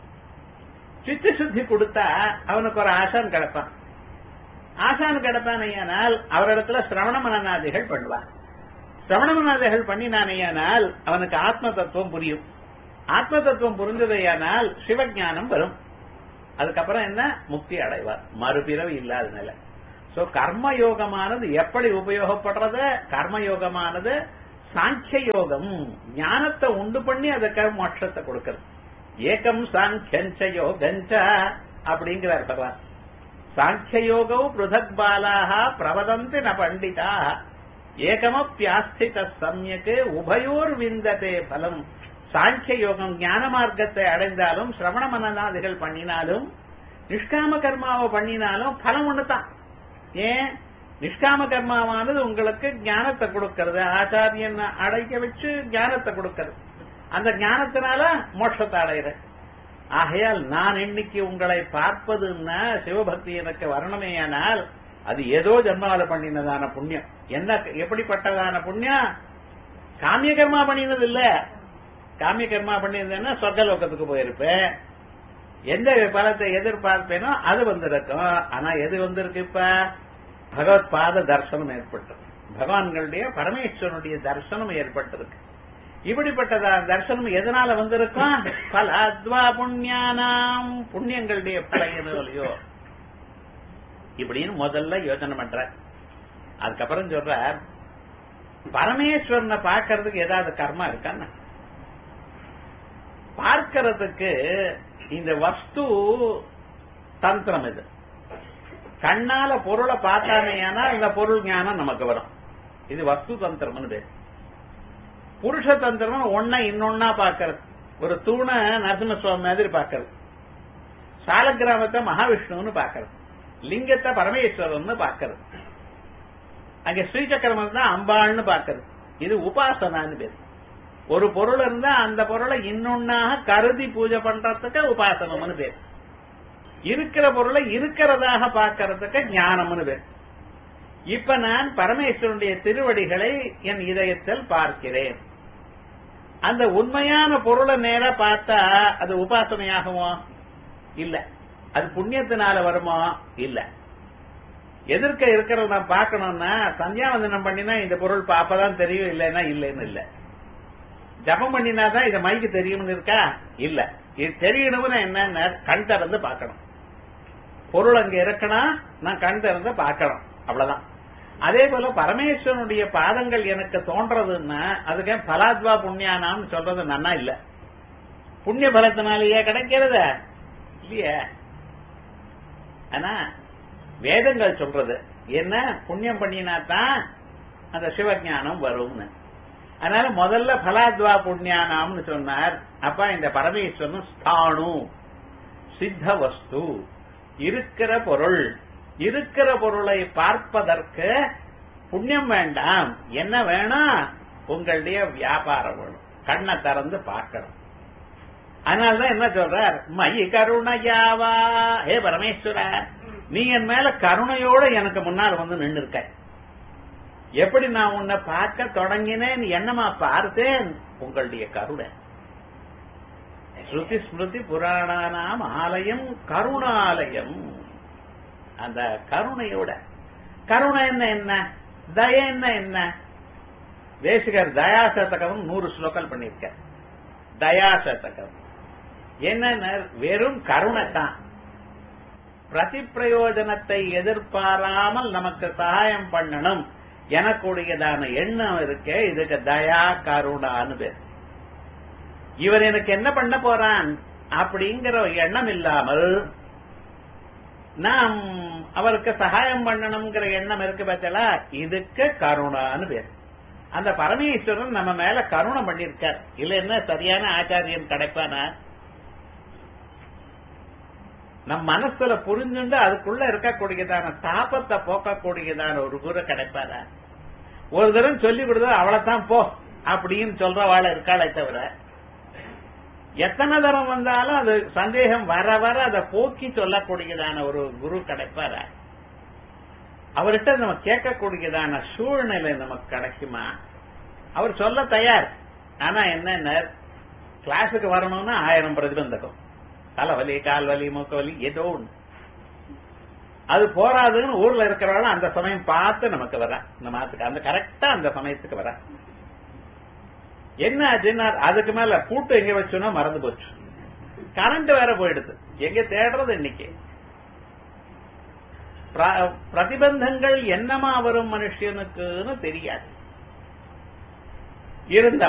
சித்த சுத்தி கொடுத்தா அவனுக்கு ஒரு ஆசான் கிடைப்பான். ஆசான் கிடைப்பானையானால் அவரிடத்துல சிரவண மனநாதிகள் பண்ணுவான். சிரவண மனநாதிகள் பண்ணினானையானால் அவனுக்கு ஆத்ம தத்துவம் புரியும். ஆத்ம தத்துவம் புரிஞ்சதையானால் சிவஞானம் வரும். அதுக்கப்புறம் என்ன? முக்தி அடைவார், மறுபிறவி இல்லாத நிலை. சோ கர்மயோகமானது எப்படி உபயோகப்படுறது? கர்மயோகமானது சாங்கிய யோகம், ஞானத்தை உண்டு பண்ணி அதுக்காக மோட்சத்தை கொடுக்கிறது. ஏகம் சாங்கியஞ்ச யோகஞ்ச அப்படிங்கிறார் பகவான். சாங்கிய யோகோ பிருதக் பாலாக பிரவதந்தி ந பண்டிதா ஏகமப்யாஸ்தித சம்யக்கு உபயோர் விந்ததே பலம். சாங்கிய யோகம் ஞான மார்க்கத்தை அடைந்தாலும், சிரவண மனநாதிகள் பண்ணினாலும், நிஷ்காம கர்மாவை பண்ணினாலும் பலம் ஒண்ணுதான். ஏன்? நிஷ்காம கர்மாவானது உங்களுக்கு ஞானத்தை கொடுக்கிறது. ஆச்சாரியன் அடைக்க வச்சு ஞானத்தை கொடுக்கிறது. அந்த ஞானத்தினால மோட்சத்தை அடைகிற. ஆகையால் நான் இன்னைக்கு உங்களை பார்ப்பதுன்னா சிவபக்தி எனக்கு வரணுமேயானால் அது ஏதோ ஜன்மாவில பண்ணினதான புண்ணியம். என்ன எப்படிப்பட்டதான புண்ணியம்? காமிய கர்மா பண்ணினது இல்ல. காமிய கர்மா பண்ணியிருந்தேன்னா சொர்க்கலோகத்துக்கு போயிருப்பேன். எந்த பலத்தை எதிர்பார்ப்பேனோ அது வந்திருக்கும். ஆனா எது வந்திருக்கு? இப்ப பகவத் பாத தர்சனம் ஏற்பட்டிருக்கு. பகவான்களுடைய பரமேஸ்வரனுடைய தர்சனம் ஏற்பட்டிருக்கு. இப்படிப்பட்டதான தர்சனம் எதனால வந்திருக்கும்? பலாத்வா புண்ணியானாம். புண்ணியங்களுடைய பழையோ இப்படின்னு முதல்ல யோசனை பண்ற. அதுக்கப்புறம் சொல்றார், பரமேஸ்வரனை பார்க்கறதுக்கு ஏதாவது கர்மா இருக்கான்னு பார்க்கறதுக்கு இந்த வஸ்து தந்திரம். இது கண்ணால பொருளை பார்த்தானேனா இந்த பொருள் ஞானம் நமக்கு வரும். இது வஸ்து தந்திரம். புருஷ தந்திரம் ஒன்ன இன்னொன்னா பார்க்கறது. ஒரு தூணை நரசிம்மசுவாமி மாதிரி பார்க்கறது, சால கிராமத்தை மகாவிஷ்ணுன்னு பார்க்கறது, லிங்கத்தை பரமேஸ்வரன் பார்க்கறது, அங்க ஸ்ரீசக்கரமன் தான் அம்பாள்னு பார்க்கறது. இது உபாசனான்னு பேரு. ஒரு பொருள் இருந்தா அந்த பொருளை இன்னொன்னாக கருதி பூஜை பண்றதுக்கு உபாசனம்னு பேர். இருக்கிற பொருளை இருக்கிறதாக பார்க்கறதுக்கு ஞானம்னு பேர். இப்ப நான் பரமேஸ்வரனுடைய திருவடிகளை என் இதயத்தில் பார்க்கிறேன். அந்த உண்மையான பொருளை நேர பார்த்தா அது உபாசனையாகுமோ? இல்ல. அது புண்ணியத்தினால வருமோ? இல்ல. எதிர்க்க இருக்கிறத நான் பார்க்கணும்னா சந்தியாவந்தனம் பண்ணினா இந்த பொருள் அப்பதான் தெரியும், இல்லைன்னா இல்லைன்னு இல்ல. ஜபம் பண்ணினாதான் இத மைக்கு தெரியும்னு இருக்கா? இல்ல. இது தெரியணும்னு என்னன்னா கண் திறந்து பார்க்கணும். பொருள் அங்க இருக்கணும், நான் கண் திறந்து பார்க்கணும், அவ்வளவுதான். அதே போல பரமேஸ்வரனுடைய பாதங்கள் எனக்கு தோன்றதுன்னா அதுக்கு பலாத்வா புண்ணியானாம்னு சொல்றது நன்னா இல்ல. புண்ணிய பலத்தினாலேயே கிடைக்கிறது இல்லையே. ஆனா வேதங்கள் சொல்றது என்ன, புண்ணியம் பண்ணினாத்தான் அந்த சிவஞானம் வரும்னு. அதனால முதல்ல பலாத்வா புண்ணியானாம்னு சொன்னார். அப்ப இந்த பரமேஸ்வரன் ஸ்தானு சித்த வஸ்து, இருக்கிற பொருள், இருக்கிற பொருளை பார்ப்பதற்கு புண்ணியம் வேண்டாம். என்ன வேணும்? உங்களுடைய வியாபாரம் வேணும், கண்ணை திறந்து பார்க்கணும். அதனால்தான் என்ன சொல்றார், மயி கருணையாவா, ஏ பரமேஸ்வர நீ என் மேல கருணையோட எனக்கு முன்னால் வந்து நின்று இருக்க. எப்படி நான் உன்னை பார்க்க தொடங்கினேன், என்னமா பார்த்தேன்? உங்களுடைய கருணை. ஸ்ருதி ஸ்மிருதி புராணானாம் ஆலயம் கருணாலயம். அந்த கருணையோட, கருணை என்ன, தய என்ன? தேசிகர் தயாசதகம் 100 ஸ்லோகங்கள் பண்ணிருக்க. தயாசதகம் என்ன? வெறும் கருணை தான். பிரதி பிரயோஜனத்தை எதிர்பாராமல் நமக்கு சகாயம் பண்ணணும் எனக்குடையதான எண்ணம் இருக்க, இதுக்கு தயா கருணான்னு பேர். இவர் எனக்கு என்ன பண்ண போறான் அப்படிங்கிற எண்ணம் இல்லாமல் நாம் அவருக்கு சகாயம் பண்ணணுங்கிற எண்ணம் இருக்கு பார்த்தா, இதுக்கு கருணான்னு பேர். அந்த பரமேஸ்வரன் நம்ம மேல கருணை பண்ணிருக்கார். இல்லைன்னா சரியான ஆச்சாரியன் கிடைப்பானா? நம் மனசுல புரிஞ்சுண்டு அதுக்குள்ள இருக்கக்கூடியதான தாபத்தை போக்கக்கூடியதான ஒரு குரு கிடைப்பாரா? ஒரு தரம் சொல்லி கொடுத்தா அவளைத்தான் போ அப்படின்னு சொல்றவாள் இருக்காளே தவிர, எத்தனை தரம் வந்தாலும் அது சந்தேகம் வர வர அதை போக்கி சொல்லக்கூடியதான ஒரு குரு கிடைப்பாரா? அவர்கிட்ட நம்ம கேட்கக்கூடியதான சூழ்நிலை நமக்கு கிடைக்குமா? அவர் சொல்ல தயார். ஆனா என்ன, கிளாஸுக்கு வரணும்னா 1000 பிரதிபந்தகம், தலைவலி, கால்வலி, மூக்கவலி, ஏதோ ஒண்ணு. அது போராதுன்னு ஊர்ல இருக்கிறவங்க அந்த சமயம் பார்த்து நமக்கு வர, இந்த மாத்துக்கு அந்த கரெக்டா அந்த சமயத்துக்கு வர. என்ன ஆச்சுன்னா அதுக்கு மேல கூட்டு எங்க வச்சோன்னா மறந்து போச்சு, கரண்ட் வேற போயிடுது, எங்க தேடுறது இன்னைக்கு. பிரதிபந்தங்கள் என்னமா வரும் மனுஷனுக்குன்னு தெரியாது. இருந்தா